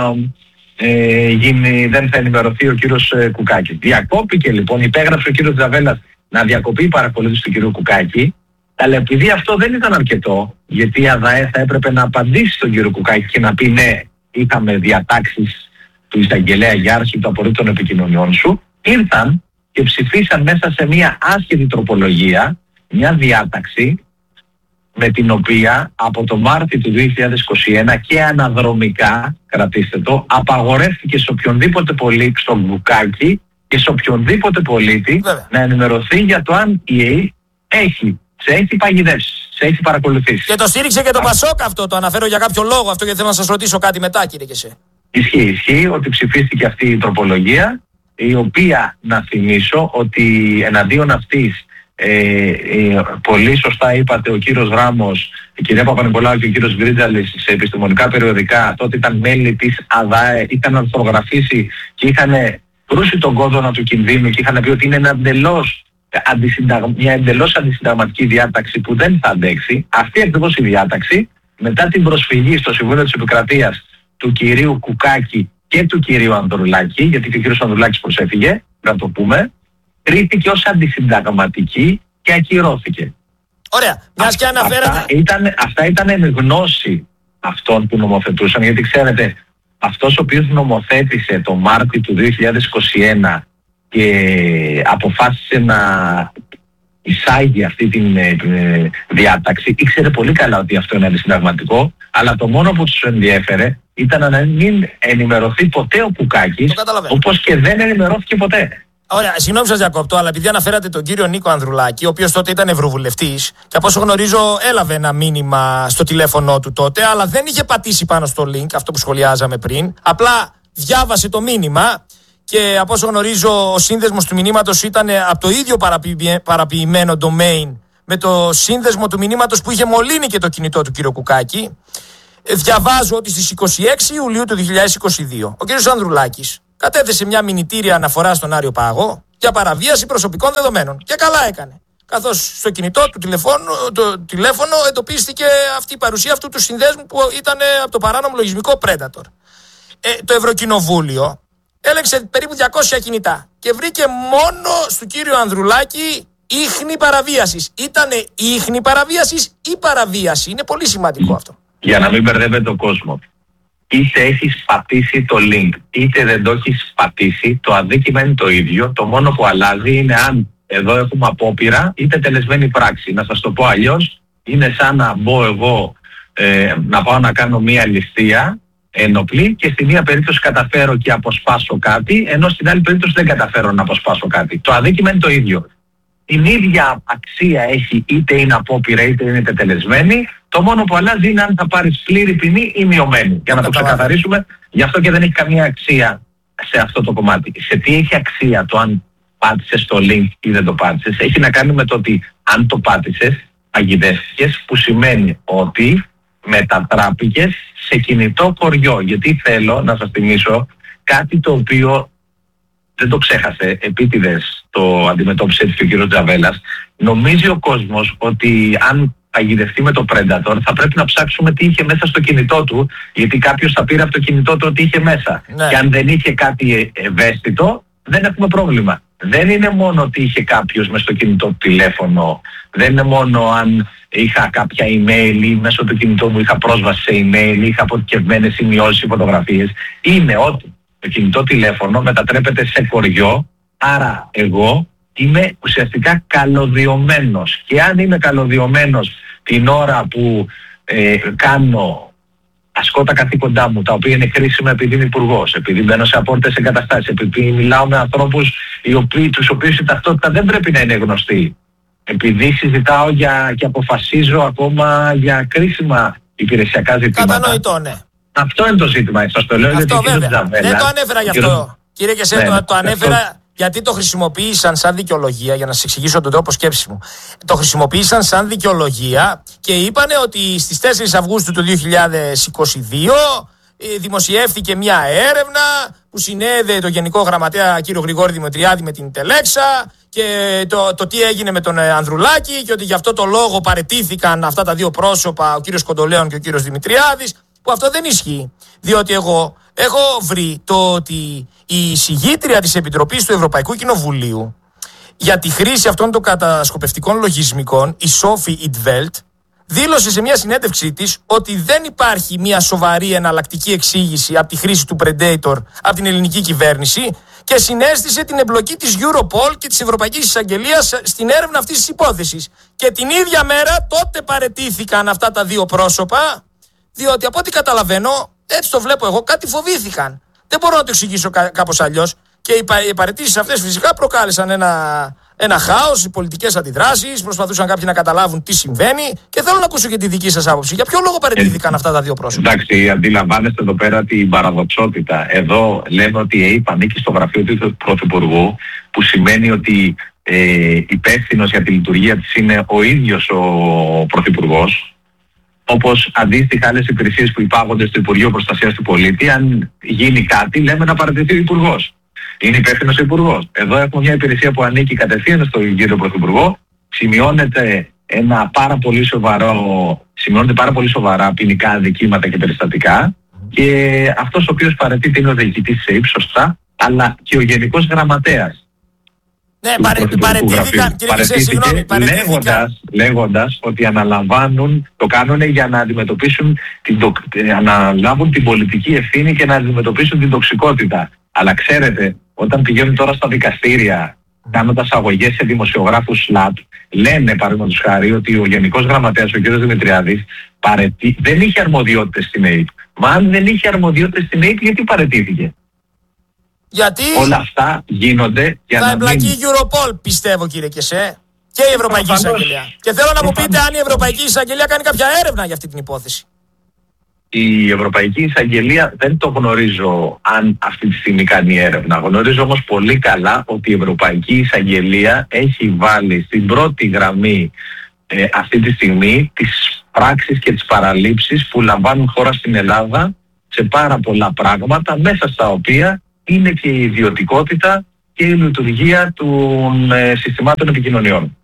ε, γίνει, δεν θα ενημερωθεί ο κύριος ε, Κουκάκης. Διακόπηκε λοιπόν, υπέγραψε ο κύριος Τζαβέλας να διακοπεί η παρακολούθηση του κύριου Κουκάκη, αλλά επειδή αυτό δεν ήταν αρκετό, γιατί η ΑΔΑΕ θα έπρεπε να απαντήσει στον κύριο Κουκάκη και να πει ναι, είχαμε διατάξεις του εισαγγελέα για άρση του απορρίτου των επικοινωνιών σου, ήρθαν και ψηφίσαν μέσα σε μια άσχετη τροπολογία μια διάταξη με την οποία από το Μάρτιο του δύο χιλιάδες είκοσι ένα και αναδρομικά, κρατήστε το, απαγορεύτηκε σε οποιονδήποτε πολίτη, στον Κουκάκη και σε οποιονδήποτε πολίτη, βέβαια, να ενημερωθεί για το αν η ΕΕ έχει, σε έχει παγιδεύσει, σε έχει παρακολουθήσει. Και το στήριξε και το Πασόκ αυτό, το αναφέρω για κάποιο λόγο αυτό, γιατί θέλω να σας ρωτήσω κάτι μετά, κύριε Κεσέ. Ισχύει, ισχύει ότι ψηφίστηκε αυτή η τροπολογία, η οποία, να θυμίσω, ότι εναντίον αυτής ε, ε, πολύ σωστά είπατε, ο κύριος Ράμος, η κυρία Παπα-Νικολάου και ο κύριος Γκρίτζαλης σε επιστημονικά περιοδικά, τότε ήταν μέλη της ΑΔΑΕ, είχαν αρθρογραφήσει και είχαν κρούσει τον κόδωνα του κινδύνου και είχαν πει ότι είναι ένα εντελώς, αντισυνταγμα, μια εντελώς αντισυνταγματική διάταξη που δεν θα αντέξει. Αυτή ακριβώς η διάταξη, μετά την προσφυγή στο Συμβούλιο της Επικρατείας του κυρίου Κουκάκη και του κυρίου Ανδρουλάκη, γιατί και ο κύριος Ανδρουλάκης προσέφυγε, να το πούμε, κρίθηκε ως αντισυνταγματική και ακυρώθηκε. Ωραία. Μιας και αναφέρατε... Αυτά ήταν, αυτά ήταν εν γνώση αυτών που νομοθετούσαν, γιατί ξέρετε, αυτός ο οποίος νομοθέτησε το Μάρτιο του δύο χιλιάδες είκοσι ένα και αποφάσισε να εισάγει αυτή την ε, ε, διάταξη, ήξερε πολύ καλά ότι αυτό είναι αντισυνταγματικό, αλλά το μόνο που τους ενδιέφερε ήταν να μην ενημερωθεί ποτέ ο Κουκάκης, όπως και δεν ενημερώθηκε ποτέ. Ωραία, συγγνώμη σας διακόπτω, αλλά επειδή αναφέρατε τον κύριο Νίκο Ανδρουλάκη, ο οποίος τότε ήταν ευρωβουλευτής και από όσο γνωρίζω έλαβε ένα μήνυμα στο τηλέφωνο του τότε, αλλά δεν είχε πατήσει πάνω στο link, αυτό που σχολιάζαμε πριν, απλά διάβασε το μήνυμα και από όσο γνωρίζω ο σύνδεσμος του μηνύματος ήταν από το ίδιο παραποιημένο domain με το σύνδεσμο του μηνύματος που είχε μολύνει και το κινητό του κύριο Κουκάκη, διαβάζω ότι στις είκοσι έξι Ιουλίου του δύο χιλιάδες είκοσι δύο ο κύριος Ανδρουλάκης κατέθεσε μια μηνυτήρια αναφορά στον Άριο Πάγο για παραβίαση προσωπικών δεδομένων. Και καλά έκανε. Καθώς στο κινητό του τηλεφώνου, το τηλέφωνο εντοπίστηκε αυτή η παρουσία αυτού του συνδέσμου που ήταν από το παράνομο λογισμικό Predator. Ε, το Ευρωκοινοβούλιο έλεξε περίπου διακόσια κινητά και βρήκε μόνο στο κύριο Ανδρουλάκη ίχνη παραβίασης. Ήτανε ίχνη παραβίασης ή παραβίαση. Είναι πολύ σημαντικό αυτό. Για να μην μπερδεύεται ο κόσμος. Είτε έχεις πατήσει το link, είτε δεν το έχεις πατήσει, το αδίκημα είναι το ίδιο. Το μόνο που αλλάζει είναι αν εδώ έχουμε απόπειρα είτε τελεσμένη πράξη. Να σας το πω αλλιώς, είναι σαν να μπω εγώ ε, να πάω να κάνω μία ληστεία ενοπλή και στη μία περίπτωση καταφέρω και αποσπάσω κάτι, ενώ στην άλλη περίπτωση δεν καταφέρω να αποσπάσω κάτι. Το αδίκημα είναι το ίδιο. Την ίδια αξία έχει είτε είναι απόπειρα είτε είναι τελεσμένη. Το μόνο που αλλάζει είναι αν θα πάρεις πλήρη ποινή ή μειωμένη. Για να το ξεκαθαρίσουμε, γι' αυτό και δεν έχει καμία αξία σε αυτό το κομμάτι. Σε τι έχει αξία το αν πάτησες το link ή δεν το πάτησες, έχει να κάνει με το ότι αν το πάτησες, παγιδεύτηκες, που σημαίνει ότι μετατράπηκες σε κινητό χωριό. Γιατί θέλω να σας θυμίσω κάτι το οποίο δεν το ξέχασε, επίτηδες το αντιμετώπισε έτσι και ο κύριος Τζαβέλας. Νομίζει ο κόσμος ότι αν παγιδευτεί με το Predator θα πρέπει να ψάξουμε τι είχε μέσα στο κινητό του, γιατί κάποιος θα πήρε από το κινητό του ότι είχε μέσα. Ναι. Και αν δεν είχε κάτι ευαίσθητο, δεν έχουμε πρόβλημα. Δεν είναι μόνο ότι είχε κάποιος μες στο κινητό του τηλέφωνο, δεν είναι μόνο αν είχα κάποια email ή μέσω του κινητού μου είχα πρόσβαση σε email, είχα αποθηκευμένες σημειώσεις ή φωτογραφίες. Είναι ότι το κινητό τηλέφωνο μετατρέπεται σε χωριό, άρα εγώ είμαι ουσιαστικά καλωδιωμένος. Και αν είμαι καλωδιωμένος την ώρα που ε, κάνω, ασκώ τα καθήκοντά μου, τα οποία είναι χρήσιμα επειδή είμαι υπουργός, επειδή μπαίνω σε απόρριτες εγκαταστάσεις, επειδή μιλάω με ανθρώπους οι οποίοι, τους οποίους η ταυτότητα δεν πρέπει να είναι γνωστή, επειδή συζητάω για, και αποφασίζω ακόμα για κρίσιμα υπηρεσιακά ζητήματα. Κατανοητό, ναι. Αυτό είναι το ζήτημα. Σας το λέω αυτό γιατί βέβαια. Τζαβέλα, δεν το ανέφερα γι' αυτό. Κύριο, κύριε Κεσέ, ναι, το, το ανέφερα αυτό. Γιατί το χρησιμοποίησαν σαν δικαιολογία, για να σας εξηγήσω τον τρόπο σκέψης μου. Το χρησιμοποίησαν σαν δικαιολογία και είπανε ότι στις τέσσερις Αυγούστου του δύο χιλιάδες είκοσι δύο δημοσιεύθηκε μια έρευνα που συνέδεε το Γενικό Γραμματέα κύριο Γρηγόρη Δημητριάδη με την Τελέξα και το, το τι έγινε με τον Ανδρουλάκη και ότι γι' αυτό το λόγο παραιτήθηκαν αυτά τα δύο πρόσωπα, ο κύριος Κοντολέων και ο κύριος Δημητριάδης, που αυτό δεν ισχύει. Διότι εγώ έχω βρει το ότι η εισηγήτρια της Επιτροπής του Ευρωπαϊκού Κοινοβουλίου για τη χρήση αυτών των κατασκοπευτικών λογισμικών, η Σόφι Ιντβέλτ, δήλωσε σε μια συνέντευξή της ότι δεν υπάρχει μια σοβαρή εναλλακτική εξήγηση από τη χρήση του Predator από την ελληνική κυβέρνηση και συνέστησε την εμπλοκή της Europol και της Ευρωπαϊκής Εισαγγελίας στην έρευνα αυτής της υπόθεσης. Και την ίδια μέρα τότε παραιτήθηκαν αυτά τα δύο πρόσωπα, διότι από ό,τι καταλαβαίνω, έτσι το βλέπω εγώ, κάτι φοβήθηκαν. Δεν μπορώ να το εξηγήσω κά- κάπως αλλιώς. Και οι, πα- οι παραιτήσεις αυτές φυσικά προκάλεσαν ένα, ένα χάος, οι πολιτικές αντιδράσεις, προσπαθούσαν κάποιοι να καταλάβουν τι συμβαίνει και θέλω να ακούσω και τη δική σας άποψη. Για ποιο λόγο παραιτήθηκαν ε, αυτά τα δύο πρόσωπα? Εντάξει, αντιλαμβάνεστε εδώ πέρα την παραδοξότητα. Εδώ λέμε ότι η ΕΥΠ ανήκει στο γραφείο του Πρωθυπουργού, που σημαίνει ότι ε, υπεύθυνος για τη λειτουργία της είναι ο ίδιος ο Πρωθυπουργός. Όπως αντίστοιχα άλλες υπηρεσίες που υπάγονται στο Υπουργείο Προστασίας του Πολίτη, αν γίνει κάτι, λέμε να παραιτηθεί ο Υπουργός. Είναι υπεύθυνος ο Υπουργός. Εδώ έχουμε μια υπηρεσία που ανήκει κατευθείαν στον κύριο Πρωθυπουργό. Σημειώνεται ένα πάρα πολύ σοβαρό, σημειώνεται πάρα πολύ σοβαρά ποινικά αδικήματα και περιστατικά. Και αυτός ο οποίος παραιτείται είναι ο διοικητής της ΕΥΠ, σωστά, αλλά και ο Γενικός Γραμματέας. Ναι, παρε, παρετήθηκαν, κύριε Κεσέ, συγγνώμη, παρετήθηκαν. Λέγοντας, λέγοντας ότι αναλαμβάνουν, το κάνουν για να αντιμετωπίσουν την, αναλάβουν την πολιτική ευθύνη και να αντιμετωπίσουν την τοξικότητα. Αλλά ξέρετε, όταν πηγαίνουν τώρα στα δικαστήρια, κάνοντας αγωγές σε δημοσιογράφους ΣΛΑΤ, λένε παραδείγματος χάρη ότι ο Γενικός Γραμματέας, ο κ. Δημητριάδης, παρετή, δεν είχε αρμοδιότητες στην ΕΥΠ. Μα αν δεν είχε αρμοδιότητες στην ΕΥΠ, γιατί παρετήθηκε? Γιατί όλα αυτά γίνονται για θα να εμπλακεί μην... η Europol, πιστεύω, κύριε Κεσέ, και η Ευρωπαϊκή Εισαγγελία. Και θέλω να μου πείτε αν η Ευρωπαϊκή Εισαγγελία κάνει κάποια έρευνα για αυτή την υπόθεση. Η Ευρωπαϊκή Εισαγγελία δεν το γνωρίζω αν αυτή τη στιγμή κάνει έρευνα. Γνωρίζω όμως πολύ καλά ότι η Ευρωπαϊκή Εισαγγελία έχει βάλει στην πρώτη γραμμή ε, αυτή τη στιγμή τις πράξεις και τις παραλήψεις που λαμβάνουν χώρα στην Ελλάδα σε πάρα πολλά πράγματα, μέσα στα οποία είναι και η ιδιωτικότητα και η λειτουργία των ε, συστημάτων επικοινωνιών.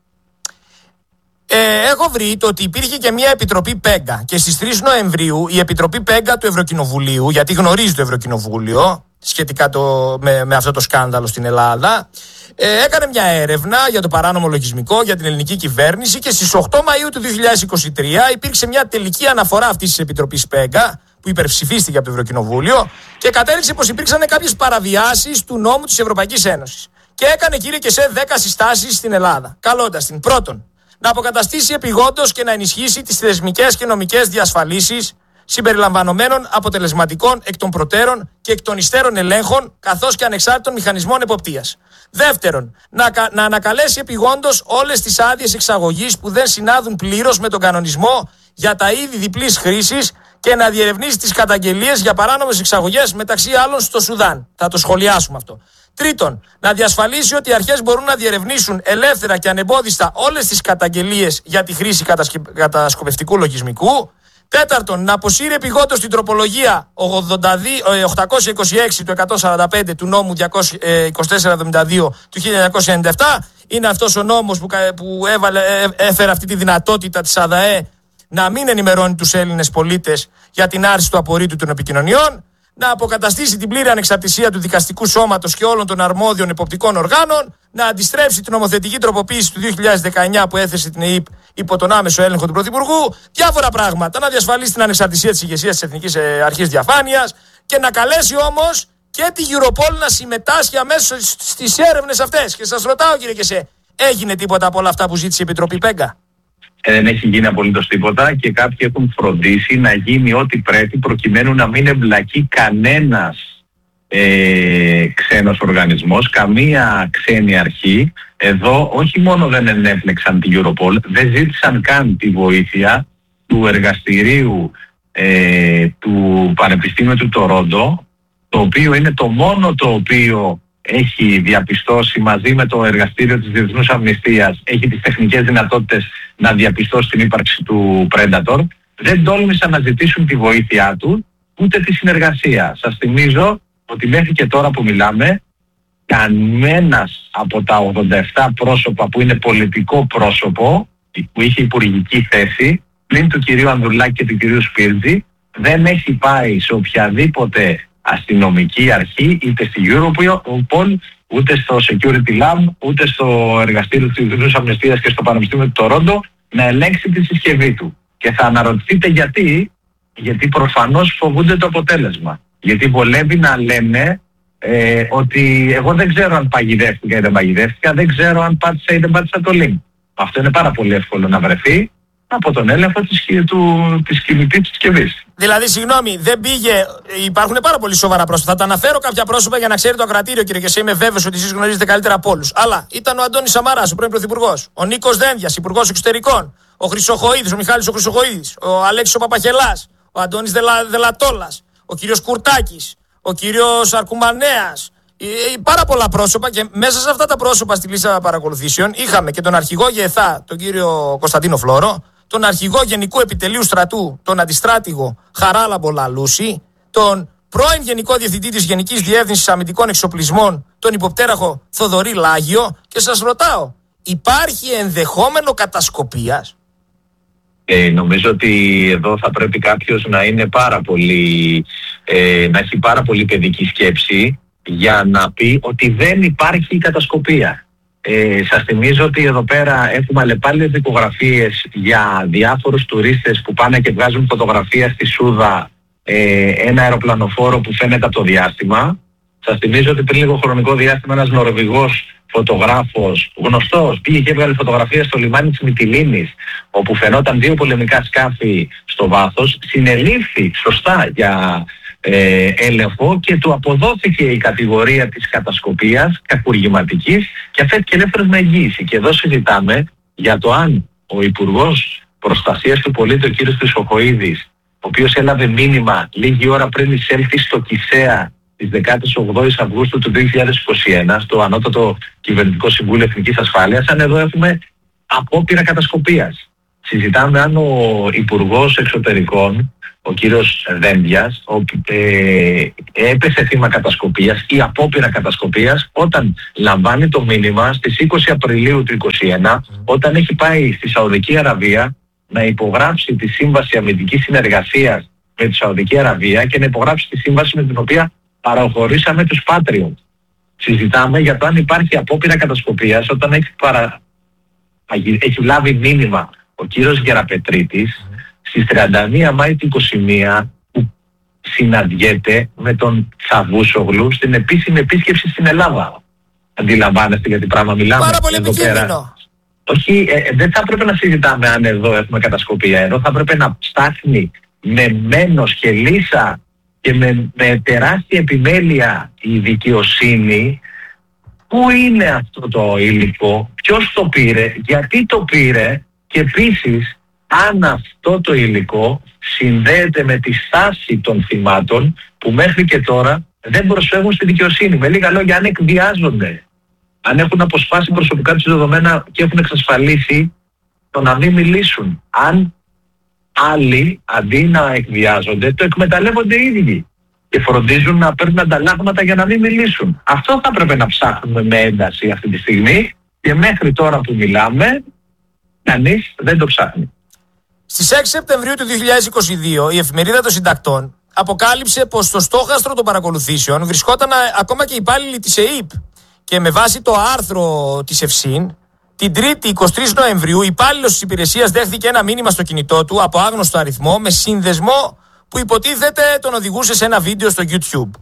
Ε, έχω βρει το ότι υπήρχε και μια επιτροπή ΠΕΓΚΑ και στις τρεις Νοεμβρίου η επιτροπή ΠΕΓΚΑ του Ευρωκοινοβουλίου, γιατί γνωρίζει το Ευρωκοινοβούλιο σχετικά το, με, με αυτό το σκάνδαλο στην Ελλάδα, ε, έκανε μια έρευνα για το παράνομο λογισμικό για την ελληνική κυβέρνηση και στις οκτώ Μαΐου του δύο χιλιάδες είκοσι τρία υπήρξε μια τελική αναφορά αυτής της επιτροπής ΠΕΓΚΑ που υπερψηφίστηκε από το Ευρωκοινοβούλιο και κατέληξε πως υπήρξαν κάποιες παραβιάσεις του νόμου της Ευρωπαϊκής Ένωσης. Και έκανε, κύριε Κεσέ, δέκα συστάσεις στην Ελλάδα. Καλώντας την πρώτον, να αποκαταστήσει επειγόντως και να ενισχύσει τις θεσμικές και νομικές διασφαλίσεις συμπεριλαμβανομένων αποτελεσματικών εκ των προτέρων και εκ των υστέρων ελέγχων, καθώς και ανεξάρτητων μηχανισμών εποπτείας. Δεύτερον, να, να ανακαλέσει επειγόντως όλες τις άδειες εξαγωγής που δεν συνάδουν πλήρως με τον κανονισμό για τα είδη διπλής χρήσης και να διερευνήσει τις καταγγελίες για παράνομες εξαγωγές, μεταξύ άλλων στο Σουδάν. Θα το σχολιάσουμε αυτό. Τρίτον, να διασφαλίσει ότι οι αρχές μπορούν να διερευνήσουν ελεύθερα και ανεμπόδιστα όλες τις καταγγελίες για τη χρήση κατασκοπευτικού λογισμικού. Τέταρτον, να αποσύρει επειγόντως την τροπολογία οκτακόσια είκοσι έξι του εκατόν σαράντα πέντε του νόμου διακόσια είκοσι τέσσερα εβδομήντα δύο του χίλια εννιακόσια ενενήντα επτά. Είναι αυτός ο νόμος που, που έβαλε, έφερε αυτή τη δυνατότητα της ΑΔΑΕ να μην ενημερώνει τους Έλληνες πολίτες για την άρση του απορρίτου των επικοινωνιών. Να αποκαταστήσει την πλήρη ανεξαρτησία του δικαστικού σώματος και όλων των αρμόδιων εποπτικών οργάνων, να αντιστρέψει την νομοθετική τροποποίηση του δύο χιλιάδες δεκαεννιά που έθεσε την ΕΕΠ υπό τον άμεσο έλεγχο του Πρωθυπουργού, διάφορα πράγματα, να διασφαλίσει την ανεξαρτησία της ηγεσίας της Εθνικής Αρχής Διαφάνειας και να καλέσει όμως και τη Europol να συμμετάσχει αμέσως στις έρευνες αυτές. Και σας ρωτάω, κύριε Κεσέ, έγινε τίποτα από όλα αυτά που ζήτησε η Επιτροπή ΠΕΓΚΑ? Δεν έχει γίνει απολύτως τίποτα και κάποιοι έχουν φροντίσει να γίνει ό,τι πρέπει προκειμένου να μην εμπλακεί κανένας ε, ξένος οργανισμός, καμία ξένη αρχή. Εδώ όχι μόνο δεν ενέπλεξαν την Europol, δεν ζήτησαν καν τη βοήθεια του εργαστηρίου ε, του Πανεπιστήμιου του Τορόντο, το οποίο είναι το μόνο το οποίο έχει διαπιστώσει μαζί με το εργαστήριο της Διεθνούς Αμνηστίας, έχει τις τεχνικές δυνατότητες να διαπιστώσει την ύπαρξη του Predator. Δεν τόλμησαν να ζητήσουν τη βοήθειά του, ούτε τη συνεργασία. Σας θυμίζω ότι μέχρι και τώρα που μιλάμε, κανένας από τα ογδόντα επτά πρόσωπα που είναι πολιτικό πρόσωπο, που είχε υπουργική θέση, πλην του κυρίου Ανδρουλάκη και του κυρίου Σπίρτζη, δεν έχει πάει σε οποιαδήποτε αστυνομική αρχή, είτε στη Europol, ούτε στο Security Lab, ούτε στο εργαστήριο της Διεθνούς Αμνηστίας και στο Πανεπιστήμιο του Τορόντο να ελέγξει τη συσκευή του. Και θα αναρωτηθείτε γιατί, γιατί προφανώς φοβούνται το αποτέλεσμα. Γιατί βολεύει να λένε ε, ότι εγώ δεν ξέρω αν παγιδεύτηκα ή δεν παγιδεύτηκα, δεν ξέρω αν πάτησα ή δεν πάτησα το link. Αυτό είναι πάρα πολύ εύκολο να βρεθεί από τον έλεγχο της, του, της κινητής συσκευής. Δηλαδή, συγγνώμη, δεν πήγε. Υπάρχουν πάρα πολύ σοβαρά πρόσωπα. Θα τα αναφέρω κάποια πρόσωπα για να ξέρει το ακροατήριο, κύριε Κεσέ. Είμαι βέβαιος ότι εσείς γνωρίζετε καλύτερα από όλους. Αλλά ήταν ο Αντώνης Σαμαράς, ο πρώην Πρωθυπουργός, ο Νίκος Δένδιας, Υπουργός Εξωτερικών, ο Χρυσοχοΐδης, ο Μιχάλης ο Χρυσοχοΐδης, ο Αλέξης ο Παπαχελάς, ο Αντώνης Δελα, Δελατόλας, ο κύριος Κουρτάκης, ο κύριος Αρκουμανέας. Πάρα πολλά πρόσωπα και μέσα σε αυτά τα πρόσωπα στη λίστα παρακολουθήσεων είχαμε και τον αρχηγό ΓΕΘΑ, τον κύριο Κωνσταντίνο Φλόρο, τον αρχηγό Γενικού Επιτελείου Στρατού, τον αντιστράτηγο Χαράλαμπο Λαλούση, τον πρώην Γενικό Διευθυντή της Γενικής Διεύθυνσης Αμυντικών Εξοπλισμών, τον υποπτέραχο Θοδωρή Λάγιο, και σας ρωτάω, υπάρχει ενδεχόμενο κατασκοπίας? Ε, νομίζω ότι εδώ θα πρέπει κάποιος να είναι πάρα πολύ, ε, να έχει πάρα πολύ παιδική σκέψη για να πει ότι δεν υπάρχει κατασκοπία. Ε, σας θυμίζω ότι εδώ πέρα έχουμε αλλεπάλληλες δικογραφίες για διάφορους τουρίστες που πάνε και βγάζουν φωτογραφία στη Σούδα, ε, ένα αεροπλανοφόρο που φαίνεται από το διάστημα. Σας θυμίζω ότι πριν λίγο χρονικό διάστημα ένας Νορβηγός φωτογράφος, γνωστός, πήγε και έβγαλε φωτογραφία στο λιμάνι της Μυτιλήνης, όπου φαινόταν δύο πολεμικά σκάφη στο βάθος, συνελήφθη σωστά για ε, έλεγχο και του αποδόθηκε η κατηγορία της κατασκοπίας, κακουργηματικής, και αφέθηκε ελεύθερος με εγγύηση. Και εδώ συζητάμε για το αν ο Υπουργός Προστασίας του Πολίτη, ο κύριος Χρυσοχοΐδης, ο οποίος έλαβε μήνυμα λίγη ώρα πριν εισέλθει στο Κισέα της δεκαοκτώ Αυγούστου του δύο χιλιάδες είκοσι ένα, στο Ανώτατο Κυβερνητικό Συμβούλιο Εθνικής Ασφάλειας, αν εδώ έχουμε απόπειρα κατασκοπίας. συζητάμε αν ο Υπουργός Εξωτερικών, ο κύριος Δένδιας, ο, ε, έπεσε θύμα κατασκοπίας ή απόπειρα κατασκοπίας όταν λαμβάνει το μήνυμα στις είκοσι Απριλίου του είκοσι ένα, όταν έχει πάει στη Σαουδική Αραβία να υπογράψει τη Σύμβαση Αμυντικής Συνεργασίας με τη Σαουδική Αραβία και να υπογράψει τη σύμβαση με την οποία παραχωρήσαμε τους Patriot. Συζητάμε για το αν υπάρχει απόπειρα κατασκοπίας όταν έχει, παρα... έχει λάβει μήνυμα ο κύριος Γεραπετρίτης mm. στις τριάντα μία Μάη του είκοσι ένα που συναντιέται με τον Τσαβούσογλου στην επίσημη επίσκεψη στην Ελλάδα. Αντιλαμβάνεστε για τι πράγμα μιλάμε? Πάρα πολύ επικίνδυνο. Όχι, ε, ε, δεν θα έπρεπε να συζητάμε αν εδώ έχουμε κατασκοπία. Εδώ θα έπρεπε να ψάχνει με μένος και λύσα και με, με τεράστια επιμέλεια η δικαιοσύνη πού είναι αυτό το υλικό, ποιος το πήρε, γιατί το πήρε και επίσης αν αυτό το υλικό συνδέεται με τη στάση των θυμάτων που μέχρι και τώρα δεν προσφεύγουν στη δικαιοσύνη. Με λίγα λόγια, αν εκβιάζονται, αν έχουν αποσπάσει προσωπικά τους δεδομένα και έχουν εξασφαλίσει το να μην μιλήσουν. Αν άλλοι αντί να εκβιάζονται, το εκμεταλλεύονται οι ίδιοι και φροντίζουν να παίρνουν ανταλλάγματα για να μην μιλήσουν. Αυτό θα πρέπει να ψάχνουμε με ένταση αυτή τη στιγμή και μέχρι τώρα που μιλάμε, κανείς δεν το ψάχνει. Στις έξι Σεπτεμβρίου του δύο χιλιάδες είκοσι δύο η Εφημερίδα των Συντακτών αποκάλυψε πως στο στόχαστρο των παρακολουθήσεων βρισκόταν ακόμα και υπάλληλοι της ΕΥΠ και με βάση το άρθρο της ΕΦΣΥΝ την Τρίτη εικοστή τρίτη Νοεμβρίου ο υπάλληλος της υπηρεσίας δέχθηκε ένα μήνυμα στο κινητό του από άγνωστο αριθμό με σύνδεσμο που υποτίθεται τον οδηγούσε σε ένα βίντεο στο YouTube.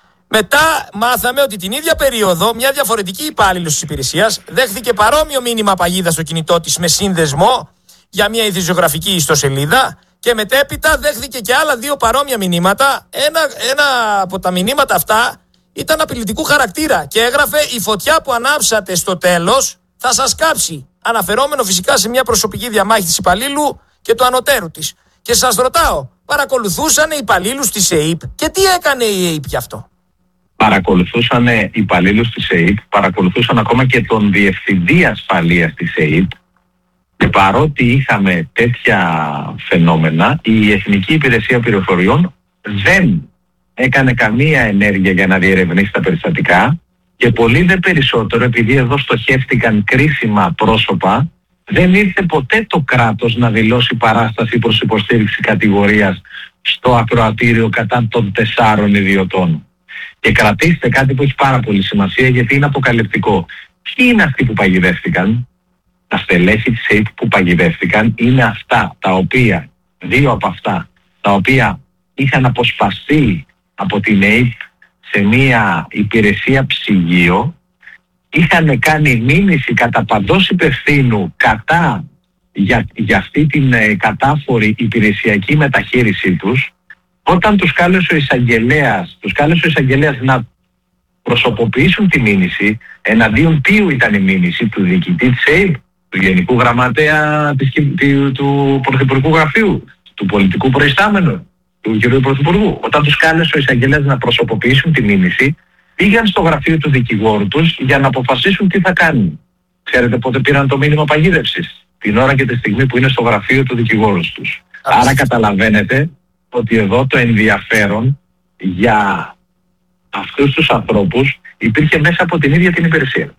Μετά μάθαμε ότι την ίδια περίοδο μια διαφορετική υπάλληλος της υπηρεσίας δέχθηκε παρόμοιο μήνυμα παγίδα στο κινητό της με σύνδεσμο για μια ειδησιογραφική ιστοσελίδα και μετέπειτα δέχθηκε και άλλα δύο παρόμοια μηνύματα. Ένα, ένα από τα μηνύματα αυτά ήταν απειλητικού χαρακτήρα και έγραφε «Η φωτιά που ανάψατε στο τέλος θα σας κάψει», αναφερόμενο φυσικά σε μια προσωπική διαμάχη της υπαλλήλου και του ανωτέρου της. Και σας ρωτάω, παρακολουθούσαν οι υπαλλήλους της ΕΥΠ και τι έκανε η ΕΥΠ γι' αυτό? Παρακολουθούσαν οι υπαλλήλους της ΕΥΠ, παρακολουθούσαν ακόμα και τον διευθυντή ασφαλείας της ΕΥΠ και παρότι είχαμε τέτοια φαινόμενα, η Εθνική Υπηρεσία Πληροφοριών δεν έκανε καμία ενέργεια για να διερευνήσει τα περιστατικά και πολύ δε περισσότερο, επειδή εδώ στοχεύτηκαν κρίσιμα πρόσωπα, δεν ήρθε ποτέ το κράτος να δηλώσει παράσταση προς υποστήριξη κατηγορίας στο ακροατήριο κατά των τεσσάρων ιδιωτών. Και κρατήστε κάτι που έχει πάρα πολύ σημασία γιατί είναι αποκαλυπτικό. Ποιοι είναι αυτοί που παγιδεύτηκαν? Τα στελέχη της ΕΥΠ που παγιδεύτηκαν είναι αυτά τα οποία, δύο από αυτά, τα οποία είχαν αποσπαστεί από την ΕΥΠ σε μια υπηρεσία ψυγείο, είχαν κάνει μήνυση κατά παντός υπευθύνου κατά για, για αυτή την ε, κατάφορη υπηρεσιακή μεταχείρισή τους, όταν τους κάλεσε ο εισαγγελέας, τους κάλεσε ο εισαγγελέας να προσωποποιήσουν τη μήνυση, εναντίον ποιου ήταν η μήνυση, του διοικητή της ΕΥΠ, του Γενικού Γραμματέα της, του, του Πρωθυπουργικού Γραφείου, του πολιτικού προϊστάμενου, του κ. Πρωθυπουργού. Όταν τους κάλεσε ο εισαγγελέας να προσωποποιήσουν τη μήνυση, πήγαν στο γραφείο του δικηγόρου τους για να αποφασίσουν τι θα κάνουν. Ξέρετε πότε πήραν το μήνυμα παγίδευσης? Την ώρα και τη στιγμή που είναι στο γραφείο του δικηγόρου τους. Άρα καταλαβαίνετε ότι εδώ το ενδιαφέρον για αυτούς τους ανθρώπους υπήρχε μέσα από την ίδια την υπηρεσία.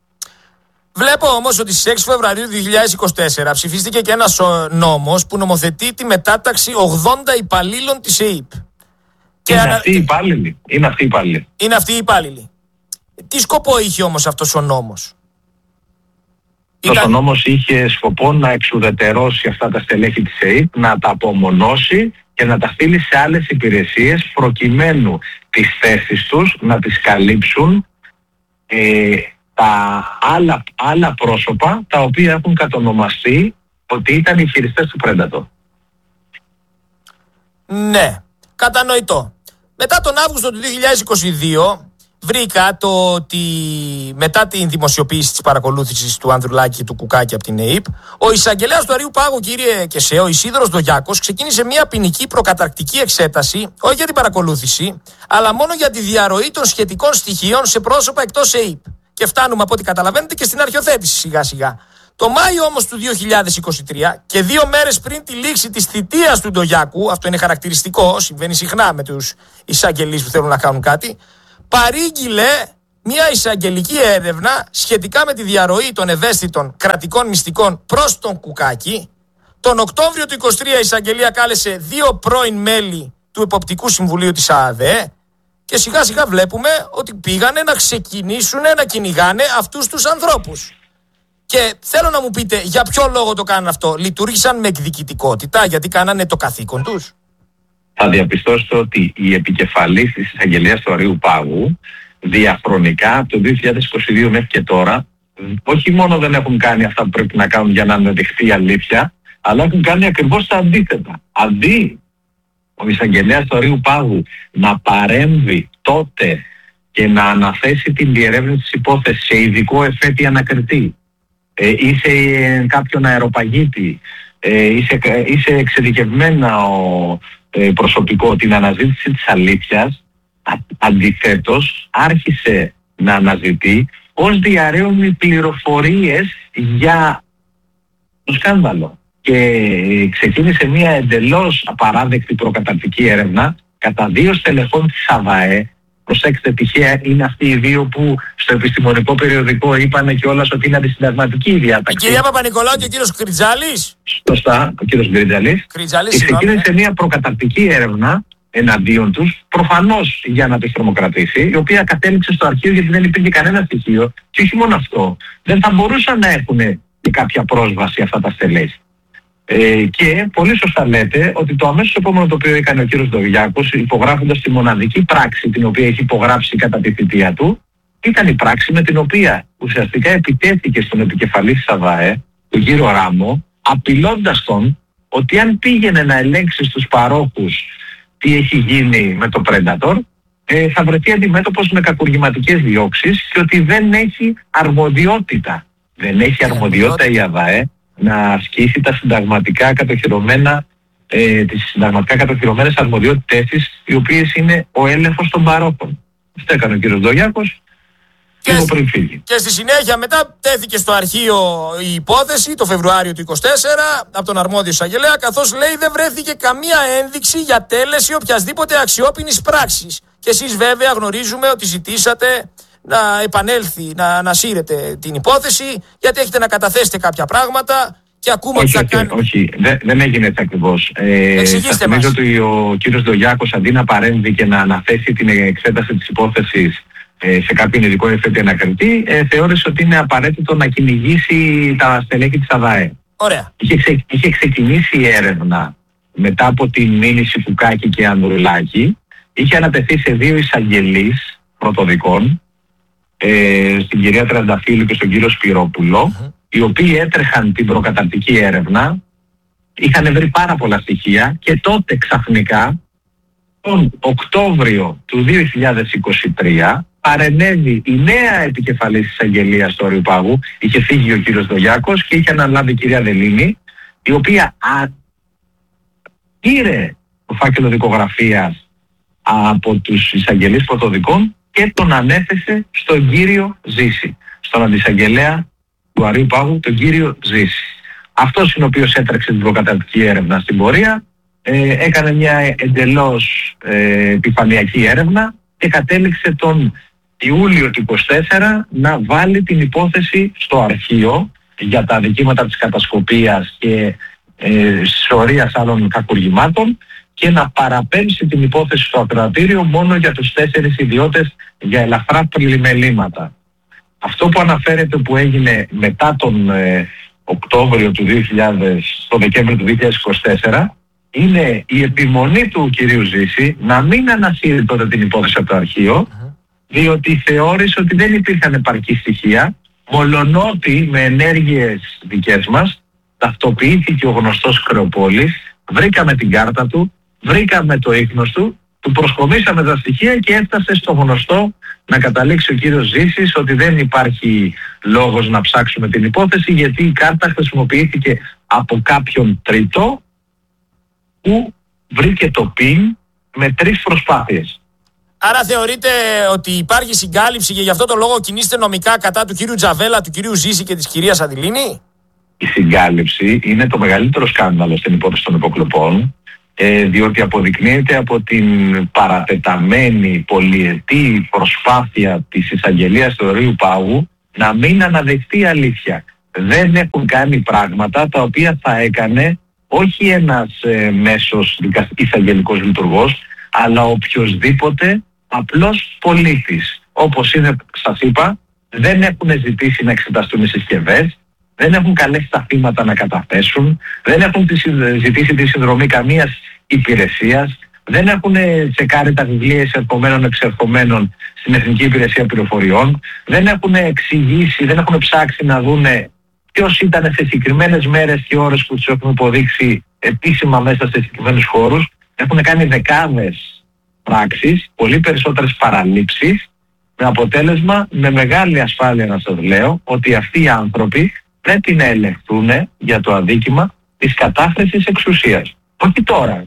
Βλέπω όμως ότι στις έξι Φεβρουαρίου δύο χιλιάδες είκοσι τέσσερα ψηφίστηκε και ένας νόμος που νομοθετεί τη μετάταξη ογδόντα υπαλλήλων της ΕΥΠ. Είναι ανα... αυτοί οι υπάλληλοι. Είναι αυτοί οι υπάλληλοι. Είναι αυτοί οι υπάλληλοι. Τι σκοπό είχε όμως αυτός ο νόμος? Αυτός Ήταν... ο νόμος είχε σκοπό να εξουδετερώσει αυτά τα στελέχη της ΕΥΠ, να τα απομονώσει και να τα στείλει σε άλλες υπηρεσίες προκειμένου τις θέσεις τους να τις καλύψουν ε, τα άλλα, άλλα πρόσωπα τα οποία έχουν κατονομαστεί ότι ήταν οι χειριστές του Predator. Ναι, κατανοητό. Μετά τον Αύγουστο του δύο χιλιάδες είκοσι δύο βρήκα το ότι μετά την δημοσιοποίηση της παρακολούθησης του Ανδρουλάκη και του Κουκάκη από την ΕΥΠ, ο εισαγγελέας του Αριού Πάγου, κύριε Κεσέ, ο Ισίδωρος Δογιάκος, ξεκίνησε μια ποινική προκαταρκτική εξέταση, όχι για την παρακολούθηση, αλλά μόνο για τη διαρροή των σχετικών στοιχείων σε πρόσωπα εκτός ΕΥΠ. Και φτάνουμε από ό,τι καταλαβαίνετε και στην αρχιοθέτηση σιγά σιγά. Το Μάιο όμως του δύο χιλιάδες είκοσι τρία και δύο μέρες πριν τη λήξη της θητείας του Ντογιάκου, αυτό είναι χαρακτηριστικό, συμβαίνει συχνά με τους εισαγγελείς που θέλουν να κάνουν κάτι, παρήγγειλε μια εισαγγελική έρευνα σχετικά με τη διαρροή των ευαίσθητων κρατικών μυστικών προς τον Κουκάκη. Τον Οκτώβριο του είκοσι τρία η εισαγγελία κάλεσε δύο πρώην μέλη του Εποπτικού Συμβουλίου της ΑΑΔΕ και σιγά σιγά βλέπουμε ότι πήγανε να ξεκινήσουν να κυνηγάνε αυτούς τους ανθρώπους. Και θέλω να μου πείτε για ποιο λόγο το κάνουν αυτό. Λειτουργήσαν με εκδικητικότητα, γιατί κάνανε το καθήκον τους? Θα διαπιστώσετε ότι οι επικεφαλής της εισαγγελίας του Αρείου Πάγου διαχρονικά από το δύο χιλιάδες είκοσι δύο μέχρι και τώρα όχι μόνο δεν έχουν κάνει αυτά που πρέπει να κάνουν για να αναδειχθεί η αλήθεια, αλλά έχουν κάνει ακριβώς τα αντίθετα. Αντί ο εισαγγελέας του Αρείου Πάγου να παρέμβει τότε και να αναθέσει την διερεύνηση της υπόθεσης σε ειδικό εφέτη ανακριτή ε, ή σε ε, κάποιον αεροπαγίτη ε, ή, σε, ή σε εξειδικευμένα ο, ε, προσωπικό την αναζήτηση της αλήθειας, α, αντιθέτως άρχισε να αναζητεί ως διαρρέουν πληροφορίες για το σκάνδαλο. Και ξεκίνησε μια εντελώς απαράδεκτη προκαταρκτική έρευνα κατά δύο στελεχών της ΑΒΑΕ. Προσέξτε, τυχαία είναι αυτοί οι δύο που στο επιστημονικό περιοδικό είπανε κιόλας ότι είναι αντισυνταγματική η διάταξη. Η κυρία Παπα-Νικολάου και ο κύριος Κριτζάλης. Σωστά, ο κύριος Κριτζάλης. Και ξεκίνησε μια προκαταρκτική έρευνα εναντίον τους, προφανώς για να τους τρομοκρατήσει, η οποία κατέληξε στο αρχείο γιατί δεν υπήρχε κανένα στοιχείο. Και όχι μόνο αυτό, δεν θα μπορούσαν να έχουν και κάποια πρόσβαση αυτά τα στελέχη. Ε, και πολύ σωστά λέτε ότι το αμέσως επόμενο το οποίο έκανε ο κύριος Ντογιάκος, υπογράφοντας τη μοναδική πράξη την οποία έχει υπογράψει κατά τη θητεία του, ήταν η πράξη με την οποία ουσιαστικά επιτέθηκε στον επικεφαλής της ΑΒΑΕ, τον κύριο Ράμο, απειλώντας τον ότι αν πήγαινε να ελέγξει στους παρόχους τι έχει γίνει με το Predator, ε, θα βρεθεί αντιμέτωπος με κακουργηματικές διώξεις και ότι δεν έχει αρμοδιότητα. Δεν έχει αρμοδιότητα η ΑΒΑΕ να ασκήσει τα συνταγματικά κατοχυρωμένα, ε, τις συνταγματικά κατοχυρωμένες αρμοδιότητες της, οι οποίες είναι ο έλεγχος των παρόχων. Αυτό έκανε ο κύριος Ντογιάκος και, και, πριν φύγει. Και στη συνέχεια μετά τέθηκε στο αρχείο η υπόθεση το Φεβρουάριο του είκοσι τέσσερα από τον αρμόδιο εισαγγελέα, καθώς λέει δεν βρέθηκε καμία ένδειξη για τέλεση οποιασδήποτε αξιόπινης πράξης. Και εσείς βέβαια γνωρίζουμε ότι ζητήσατε να επανέλθει, να ανασύρετε την υπόθεση, γιατί έχετε να καταθέσετε κάποια πράγματα και ακούμε όχι, ότι θα όχι, κάνει... όχι, δεν, δεν έγινε έτσι ακριβώς. Ε, θα θυμίζω ότι ο κύριος Ντογιάκος αντί να παρέμβει και να αναθέσει την εξέταση της υπόθεσης ε, σε κάποιον ειδικό εφέτη ανακριτή, ε, θεώρησε ότι είναι απαραίτητο να κυνηγήσει τα στελέχη της ΑΒΑΕ. Ωραία. Είχε, ξε, είχε ξεκινήσει η έρευνα μετά από την μήνυση Κουκάκη και Ανδρουλάκη, είχε ανατεθεί σε δύο εισαγγελείς πρωτοδικών, Ε, στην κυρία Τρανταφύλου και στον κύριο Σπυρόπουλο, uh-huh. οι οποίοι έτρεχαν την προκαταρκτική έρευνα, είχαν βρει πάρα πολλά στοιχεία και τότε ξαφνικά τον Οκτώβριο του δύο χιλιάδες είκοσι τρία παρενέβη η νέα επικεφαλής της εισαγγελίας του Αρείου Πάγου, είχε φύγει ο κύριος Ντογιάκος και είχε αναλάβει η κυρία Δελίνη, η οποία α, πήρε το φάκελο δικογραφίας από τους εισαγγελείς πρωτοδικών και τον ανέθεσε στον κύριο Ζήση, στον αντισαγγελέα του Αρείου Πάγου, τον κύριο Ζήση. Αυτός είναι ο οποίος έτρεξε την προκαταρκτική έρευνα στην πορεία, ε, έκανε μια εντελώς ε, επιφανειακή έρευνα και κατέληξε τον Ιούλιο του είκοσι τέσσερα να βάλει την υπόθεση στο αρχείο για τα δικήματα της κατασκοπίας και ε, σωρίας άλλων κακουργημάτων και να παραπέμψει την υπόθεση στο ακροατήριο μόνο για τους τέσσερις ιδιώτες για ελαφρά πλημελήματα. Αυτό που αναφέρεται που έγινε μετά τον ε, Οκτώβριο του δύο χιλιάδες, το Δεκέμβριο του δύο χιλιάδες είκοσι τέσσερα είναι η επιμονή του κυρίου Ζήση να μην ανασύρει τότε την υπόθεση από το αρχείο, uh-huh. διότι θεώρησε ότι δεν υπήρχαν επαρκή στοιχεία, μολονότι με ενέργειες δικές μας ταυτοποιήθηκε ο γνωστός Κρεοπόλης, βρήκαμε την κάρτα του, βρήκαμε το ίχνος του, του προσκομίσαμε τα στοιχεία και έφτασε στο γνωστό να καταλήξει ο κύριος Ζήσης ότι δεν υπάρχει λόγος να ψάξουμε την υπόθεση, γιατί η κάρτα χρησιμοποιήθηκε από κάποιον τρίτο που βρήκε το πιν με τρεις προσπάθειες. Άρα θεωρείτε ότι υπάρχει συγκάλυψη και γι' αυτό το λόγο κινείστε νομικά κατά του κύριου Τζαβέλα, του κυρίου Ζήση και της κυρίας Αντιλίνη? η συγκάλυψη είναι το μεγαλύτερο σκάνδαλο στην υπόθεση των υποκλοπών, ε, διότι αποδεικνύεται από την παρατεταμένη πολυετή προσπάθεια της εισαγγελίας του Ορείου Πάγου να μην αναδειχθεί η αλήθεια. Δεν έχουν κάνει πράγματα τα οποία θα έκανε όχι ένας ε, μέσος εισαγγελικός λειτουργός, αλλά οποιοσδήποτε απλός πολίτης. Όπως είναι, σας είπα, δεν έχουν ζητήσει να εξεταστούν οι συσκευές, δεν έχουν καλέσει τα θύματα να καταθέσουν, δεν έχουν ζητήσει τη συνδρομή καμίας υπηρεσίας, δεν έχουν τσεκάρει τα βιβλία εισερχομένων εξερχομένων στην Εθνική Υπηρεσία Πληροφοριών, δεν έχουν εξηγήσει, δεν έχουν ψάξει να δούνε ποιος ήταν σε συγκεκριμένες μέρες και ώρες που τους έχουν υποδείξει επίσημα μέσα σε συγκεκριμένους χώρους. Έχουν κάνει δεκάδες πράξεις, πολύ περισσότερες παραλήψεις, με αποτέλεσμα, με μεγάλη ασφάλεια να σας λέω, ότι αυτοί οι άνθρωποι δεν την ελεγχθούν για το αδίκημα της κατάχρησης εξουσίας. Όχι τώρα,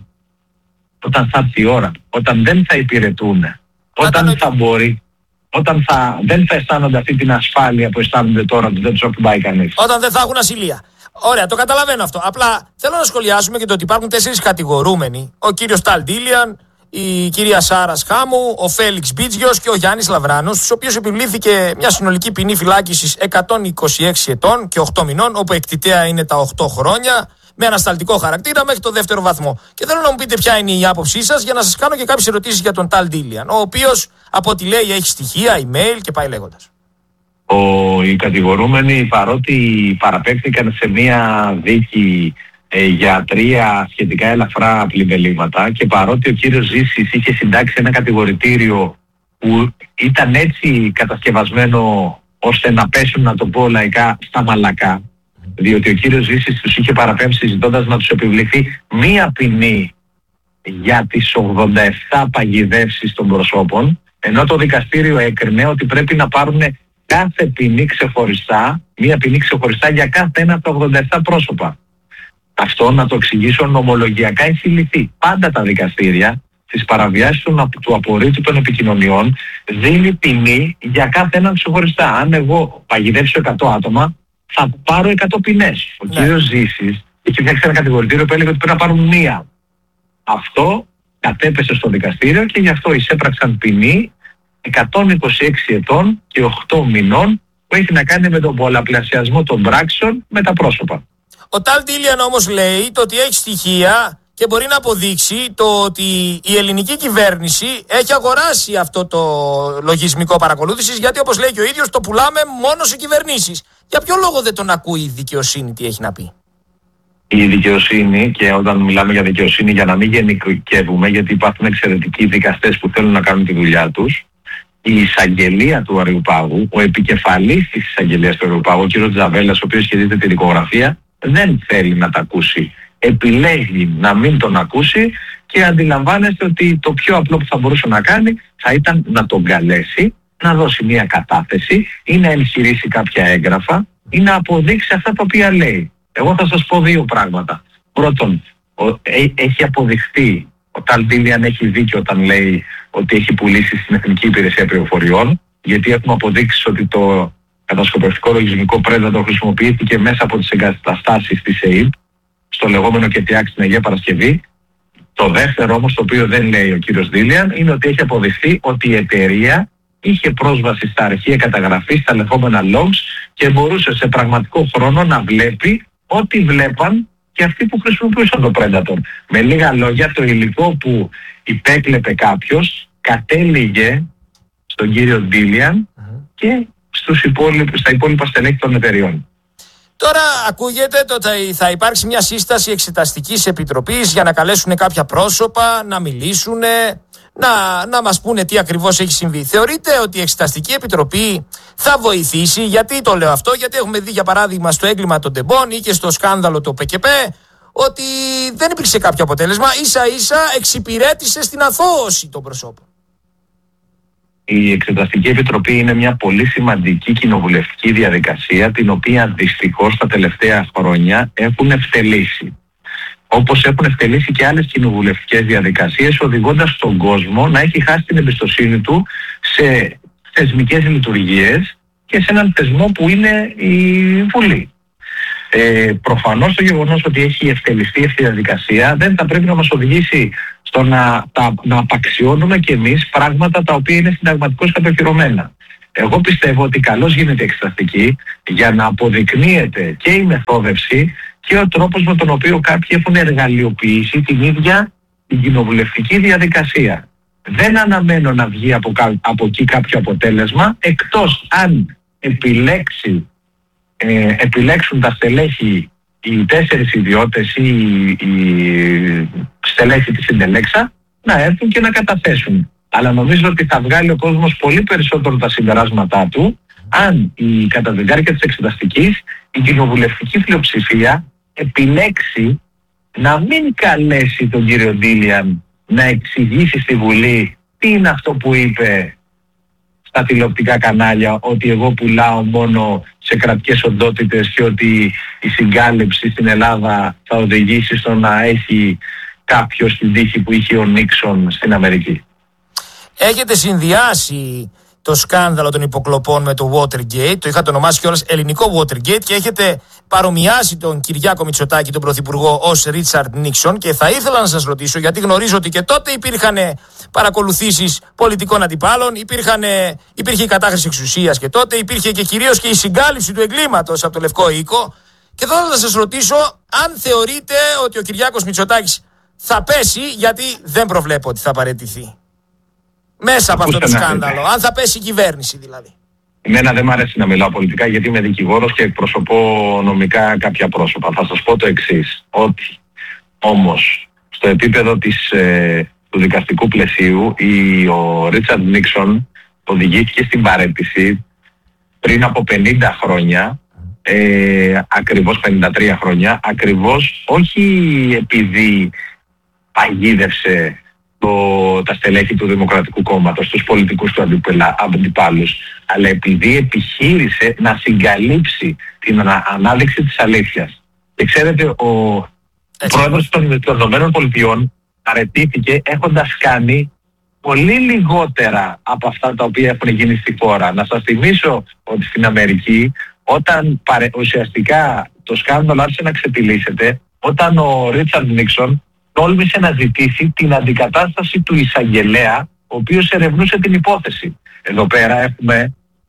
όταν θα έρθει η ώρα, όταν δεν θα υπηρετούν, όταν θα μπορεί, όταν θα, δεν θα αισθάνονται αυτή την ασφάλεια που αισθάνονται τώρα ότι δεν τους ακουμπάει κανείς. Όταν δεν θα έχουν ασυλία. Ωραία, το καταλαβαίνω αυτό. Απλά θέλω να σχολιάσουμε και το ότι υπάρχουν τέσσερις κατηγορούμενοι. Ο κύριος Ταλ Ντίλιαν, η κυρία Σάρα Χάμου, ο Φέλιξ Μπίτζιος και ο Γιάννης Λαβράνος, στους οποίους επιβλήθηκε μια συνολική ποινή φυλάκισης εκατόν είκοσι έξι ετών και οκτώ μηνών, όπου εκτιτέα είναι τα οκτώ χρόνια, με ανασταλτικό χαρακτήρα μέχρι το δεύτερο βαθμό. Και θέλω να μου πείτε ποια είναι η άποψή σας για να σας κάνω και κάποιες ερωτήσεις για τον Ταλ Ντίλιαν, ο οποίος από ό,τι λέει έχει στοιχεία, email και πάει λέγοντας. Ο, οι κατηγορούμενοι, παρότι παραπέμφθηκαν σε μια δίκη ε, για τρία σχετικά ελαφρά πλημελήματα και παρότι ο κύριος Ζήσης είχε συντάξει ένα κατηγορητήριο που ήταν έτσι κατασκευασμένο ώστε να πέσουν, να το πω λαϊκά, στα μαλακά, διότι ο κύριος Ζήσης τους είχε παραπέμψει ζητώντας να τους επιβληθεί μία ποινή για τις ογδόντα επτά παγιδεύσεις των προσώπων, ενώ το δικαστήριο έκρινε ότι πρέπει να πάρουν κάθε ποινή ξεχωριστά, μία ποινή ξεχωριστά για κάθε ένα από τα ογδόντα επτά πρόσωπα. Αυτό, να το εξηγήσω, νομολογιακά έχει λυθεί. Πάντα τα δικαστήρια στις παραβιάσεις του απορρίτου των επικοινωνιών δίνει ποινή για κάθε έναν ξεχωριστά. Αν εγώ παγιδεύσω εκατό άτομα, θα πάρω εκατό ποινές. Ο ναι. κύριος Ζήσης είχε φτιάξει ένα κατηγορητήριο που έλεγε ότι πρέπει να πάρουν μία. Αυτό κατέπεσε στο δικαστήριο και γι' αυτό εισέπραξαν ποινή εκατόν είκοσι έξι ετών και οκτώ μηνών που έχει να κάνει με τον πολλαπλασιασμό των πράξεων με τα πρόσωπα. Ο Ταλ Ντίλιαν όμως λέει το ότι έχει στοιχεία και μπορεί να αποδείξει το ότι η ελληνική κυβέρνηση έχει αγοράσει αυτό το λογισμικό παρακολούθησης, γιατί όπως λέει και ο ίδιος το πουλάμε μόνο σε κυβερνήσεις. Για ποιο λόγο δεν τον ακούει η δικαιοσύνη, τι έχει να πει? Η δικαιοσύνη, και όταν μιλάμε για δικαιοσύνη, για να μην γενικεύουμε, γιατί υπάρχουν εξαιρετικοί δικαστές που θέλουν να κάνουν τη δουλειά τους, η εισαγγελία του Αριουπάγου, ο επικεφαλής της εισαγγελίας του Αριουπάγου, ο κ. Τζαβέλας, ο οποίος σχεδίζεται τη δικογραφία, δεν θέλει να τα ακούσει. Επιλέγει να μην τον ακούσει και αντιλαμβάνεστε ότι το πιο απλό που θα μπορούσε να κάνει θα ήταν να τον καλέσει, να δώσει μια κατάθεση ή να εγχειρήσει κάποια έγγραφα ή να αποδείξει αυτά τα οποία λέει. Εγώ θα σας πω δύο πράγματα. Πρώτον, ο, έ, έχει αποδειχθεί, ο Ταλ Ντίλιαν έχει δίκιο όταν λέει ότι έχει πουλήσει στην Εθνική Υπηρεσία Πληροφοριών, γιατί έχουμε αποδείξει ότι το κατασκοπευτικό λογισμικό Predator χρησιμοποιήθηκε μέσα από τις εγκαταστάσεις της ΕΕΠ, στο λεγόμενο ΚΕΤΙΑΚ στην Αγία Παρασκευή. Το δεύτερο όμως, το οποίο δεν λέει ο κύριος Ντίλιαν, είναι ότι έχει αποδειχθεί ότι η εταιρεία είχε πρόσβαση στα αρχεία καταγραφής, στα λεγόμενα logs, και μπορούσε σε πραγματικό χρόνο να βλέπει ό,τι βλέπαν και αυτοί που χρησιμοποιούσαν το Predator. Με λίγα λόγια, το υλικό που υπέκλεπε κάποιος κατέληγε στον κύριο Ντίλιαν και στους υπόλοιπους, στα υπόλοιπα στελέχη των εταιριών. Τώρα ακούγεται ότι θα υπάρξει μια σύσταση εξεταστικής επιτροπής για να καλέσουν κάποια πρόσωπα, να μιλήσουν, να, να μας πούνε τι ακριβώς έχει συμβεί. Θεωρείτε ότι η εξεταστική επιτροπή θα βοηθήσει? Γιατί το λέω αυτό? Γιατί έχουμε δει, για παράδειγμα, στο έγκλημα των Ντεμπών ή και στο σκάνδαλο του ΠΚΠ ότι δεν υπήρξε κάποιο αποτέλεσμα, ίσα ίσα εξυπηρέτησε στην αθώωση των προσώπων. Η Εξεταστική Επιτροπή είναι μια πολύ σημαντική κοινοβουλευτική διαδικασία, την οποία δυστυχώς τα τελευταία χρόνια έχουν ευτελίσει. Όπως έχουν ευτελίσει και άλλες κοινοβουλευτικές διαδικασίες, οδηγώντας τον κόσμο να έχει χάσει την εμπιστοσύνη του σε θεσμικές λειτουργίες και σε έναν θεσμό που είναι η Βουλή. Ε, προφανώς το γεγονός ότι έχει ευτελιστεί αυτή η διαδικασία δεν θα πρέπει να μας οδηγήσει στο να, τα, να απαξιώνουμε κι εμείς πράγματα τα οποία είναι συνταγματικώς κατοχυρωμένα. Εγώ πιστεύω ότι καλώς γίνεται η εξεταστική για να αποδεικνύεται και η μεθόδευση και ο τρόπος με τον οποίο κάποιοι έχουν εργαλειοποιήσει την ίδια την κοινοβουλευτική διαδικασία. Δεν αναμένω να βγει από, από εκεί κάποιο αποτέλεσμα, εκτός αν επιλέξει, ε, επιλέξουν τα στελέχη, οι τέσσερις ιδιώτες ή οι στελέχη της συντελέξα να έρθουν και να καταθέσουν. Αλλά νομίζω ότι θα βγάλει ο κόσμος πολύ περισσότερο τα συμπεράσματά του αν η, κατά τη διάρκεια της εξεταστικής η κοινοβουλευτική πλειοψηφία επιλέξει να μην καλέσει τον κύριο Ντίλιαν να εξηγήσει στη Βουλή τι είναι αυτό που είπε στα τηλεοπτικά κανάλια, ότι εγώ πουλάω μόνο σε κρατικές οντότητες και ότι η συγκάλυψη στην Ελλάδα θα οδηγήσει στο να έχει κάποιος την τύχη που είχε ο Νίξον στην Αμερική. Έχετε συνδυάσει το σκάνδαλο των υποκλοπών με το Watergate, το είχατε ονομάσει κιόλας ελληνικό Watergate, και έχετε παρομοιάσει τον Κυριάκο Μητσοτάκη, τον Πρωθυπουργό, ως Ρίτσαρντ Νίξον, και θα ήθελα να σας ρωτήσω, γιατί γνωρίζω ότι και τότε υπήρχαν παρακολουθήσεις πολιτικών αντιπάλων, υπήρχαν, υπήρχε η κατάχρηση εξουσίας και τότε υπήρχε και κυρίως και η συγκάλυψη του εγκλήματος από το Λευκό Οίκο, και θα ήθελα να σας ρωτήσω αν θεωρείτε ότι ο Κυριάκος Μητσοτάκης θα πέσει, γιατί δεν προβλέπω ότι θα παραιτηθεί μέσα από αυτό το σκάνδαλο, αν θα πέσει η κυβέρνηση δηλαδή. Εμένα δεν μου αρέσει να μιλάω πολιτικά γιατί είμαι δικηγόρος και εκπροσωπώ νομικά κάποια πρόσωπα. Θα σας πω το εξής, ότι όμως στο επίπεδο της, ε, του δικαστικού πλαισίου η, ο Ρίτσαρντ Νίξον οδηγήθηκε στην παραίτηση πριν από πενήντα χρόνια, ε, ακριβώς πενήντα τρία χρόνια, ακριβώς όχι επειδή παγίδευσε Το, τα στελέχη του Δημοκρατικού Κόμματος, τους πολιτικούς του αντιπάλους, αλλά επειδή επιχείρησε να συγκαλύψει την ανα, ανάδειξη της αλήθειας. Και ξέρετε, ο, ο πρόεδρος των ΗΠΑ παραιτήθηκε έχοντας κάνει πολύ λιγότερα από αυτά τα οποία έχουν γίνει στη χώρα. Να σας θυμίσω ότι στην Αμερική, όταν παρε, ουσιαστικά το σκάνδαλο άρχισε να ξεπηλύσσεται, όταν ο Ρίτσαρντ Νίξον τόλμησε να ζητήσει την αντικατάσταση του εισαγγελέα, ο οποίος ερευνούσε την υπόθεση. Εδώ πέρα έχουμε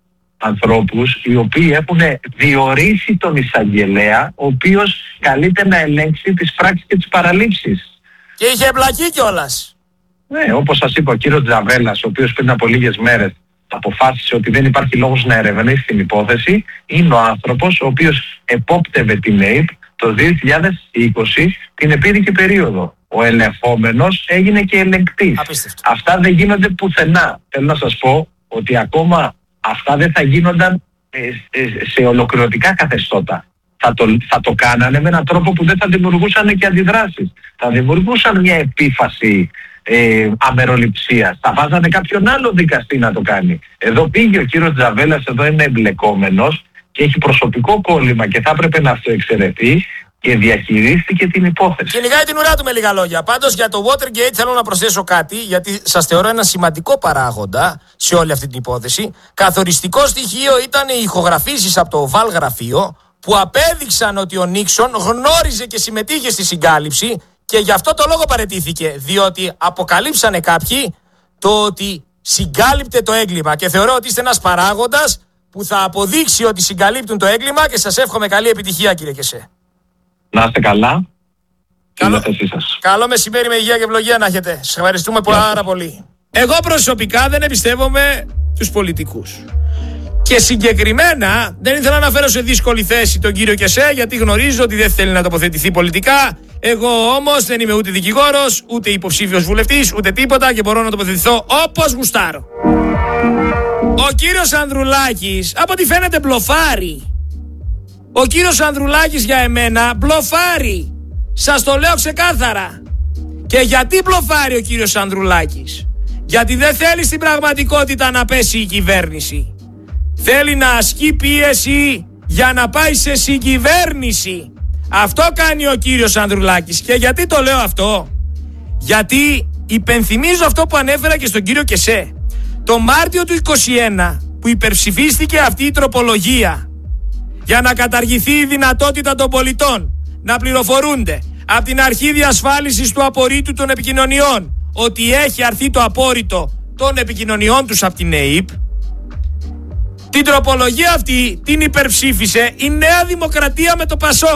ανθρώπους οι οποίοι έχουν διορίσει τον εισαγγελέα, ο οποίος καλείται να ελέγξει τις πράξεις και τις παραλήψεις. Και είχε εμπλακεί κιόλας. Ναι, όπως σας είπα, ο κύριος Τζαβέλας, ο οποίος πριν από λίγες μέρες αποφάσισε ότι δεν υπάρχει λόγος να ερευνήσει την υπόθεση, είναι ο άνθρωπος ο οποίος επόπτευε την ΕΙΠ το δύο χιλιάδες είκοσι την επίδικη περίοδο. Ο ελεγχόμενος έγινε και ελεγκτής. Απίστευτο. Αυτά δεν γίνονται πουθενά. Θέλω να σας πω ότι ακόμα αυτά δεν θα γίνονταν ε, ε, σε ολοκληρωτικά καθεστώτα. Θα το, θα το κάνανε με έναν τρόπο που δεν θα δημιουργούσαν και αντιδράσεις. Θα δημιουργούσαν μια επίφαση ε, αμεροληψίας. Θα βάζανε κάποιον άλλο δικαστή να το κάνει. Εδώ πήγε ο κύριος Τζαβέλας, εδώ είναι εμπλεκόμενος και έχει προσωπικό κόλλημα και θα έπρεπε να αυτοεξαιρεθεί και διαχειρίστηκε την υπόθεση. Κυνηγάει την ουρά του με λίγα λόγια. Πάντως για το Watergate θέλω να προσθέσω κάτι, γιατί σας θεωρώ ένα σημαντικό παράγοντα σε όλη αυτή την υπόθεση. Καθοριστικό στοιχείο ήταν οι ηχογραφήσεις από το Oval γραφείο που απέδειξαν ότι ο Νίξον γνώριζε και συμμετείχε στη συγκάλυψη και γι' αυτό το λόγο παραιτήθηκε. Διότι αποκαλύψανε κάποιοι το ότι συγκάλυπτε το έγκλημα και θεωρώ ότι είστε ένας παράγοντας που θα αποδείξει ότι συγκαλύπτουν το έγκλημα και σας εύχομαι καλή επιτυχία, κύριε Κεσέ. Να είστε καλά. Καλό, καλό μεσημέρι με υγεία και ευλογία να έχετε. Σας ευχαριστούμε πάρα πολύ. Εγώ προσωπικά δεν εμπιστεύομαι τους πολιτικούς. Και συγκεκριμένα δεν ήθελα να φέρω σε δύσκολη θέση τον κύριο Κεσέ, γιατί γνωρίζω ότι δεν θέλει να τοποθετηθεί πολιτικά. Εγώ όμως δεν είμαι ούτε δικηγόρος, ούτε υποψήφιος βουλευτής, ούτε τίποτα και μπορώ να τοποθετηθώ όπως γουστάρω. Ο κύριος Ανδρουλάκης, από ό,τι φαίνεται, μπλοφάρει. Ο κύριος Ανδρουλάκης για εμένα μπλοφάρει. Σας το λέω ξεκάθαρα. Και γιατί μπλοφάρει ο κύριος Ανδρουλάκης? Γιατί δεν θέλει στην πραγματικότητα να πέσει η κυβέρνηση. Θέλει να ασκεί πίεση για να πάει σε συγκυβέρνηση. Αυτό κάνει ο κύριος Ανδρουλάκης. Και γιατί το λέω αυτό? Γιατί υπενθυμίζω αυτό που ανέφερα και στον κύριο Κεσέ. Το Μάρτιο του είκοσι ένα που υπερψηφίστηκε αυτή η τροπολογία, για να καταργηθεί η δυνατότητα των πολιτών να πληροφορούνται από την αρχή διασφάλισης του απορρίτου των επικοινωνιών ότι έχει αρθεί το απόρριτο των επικοινωνιών τους από την ΕΥΠ. Την τροπολογία αυτή την υπερψήφισε η Νέα Δημοκρατία με το Πασόκ.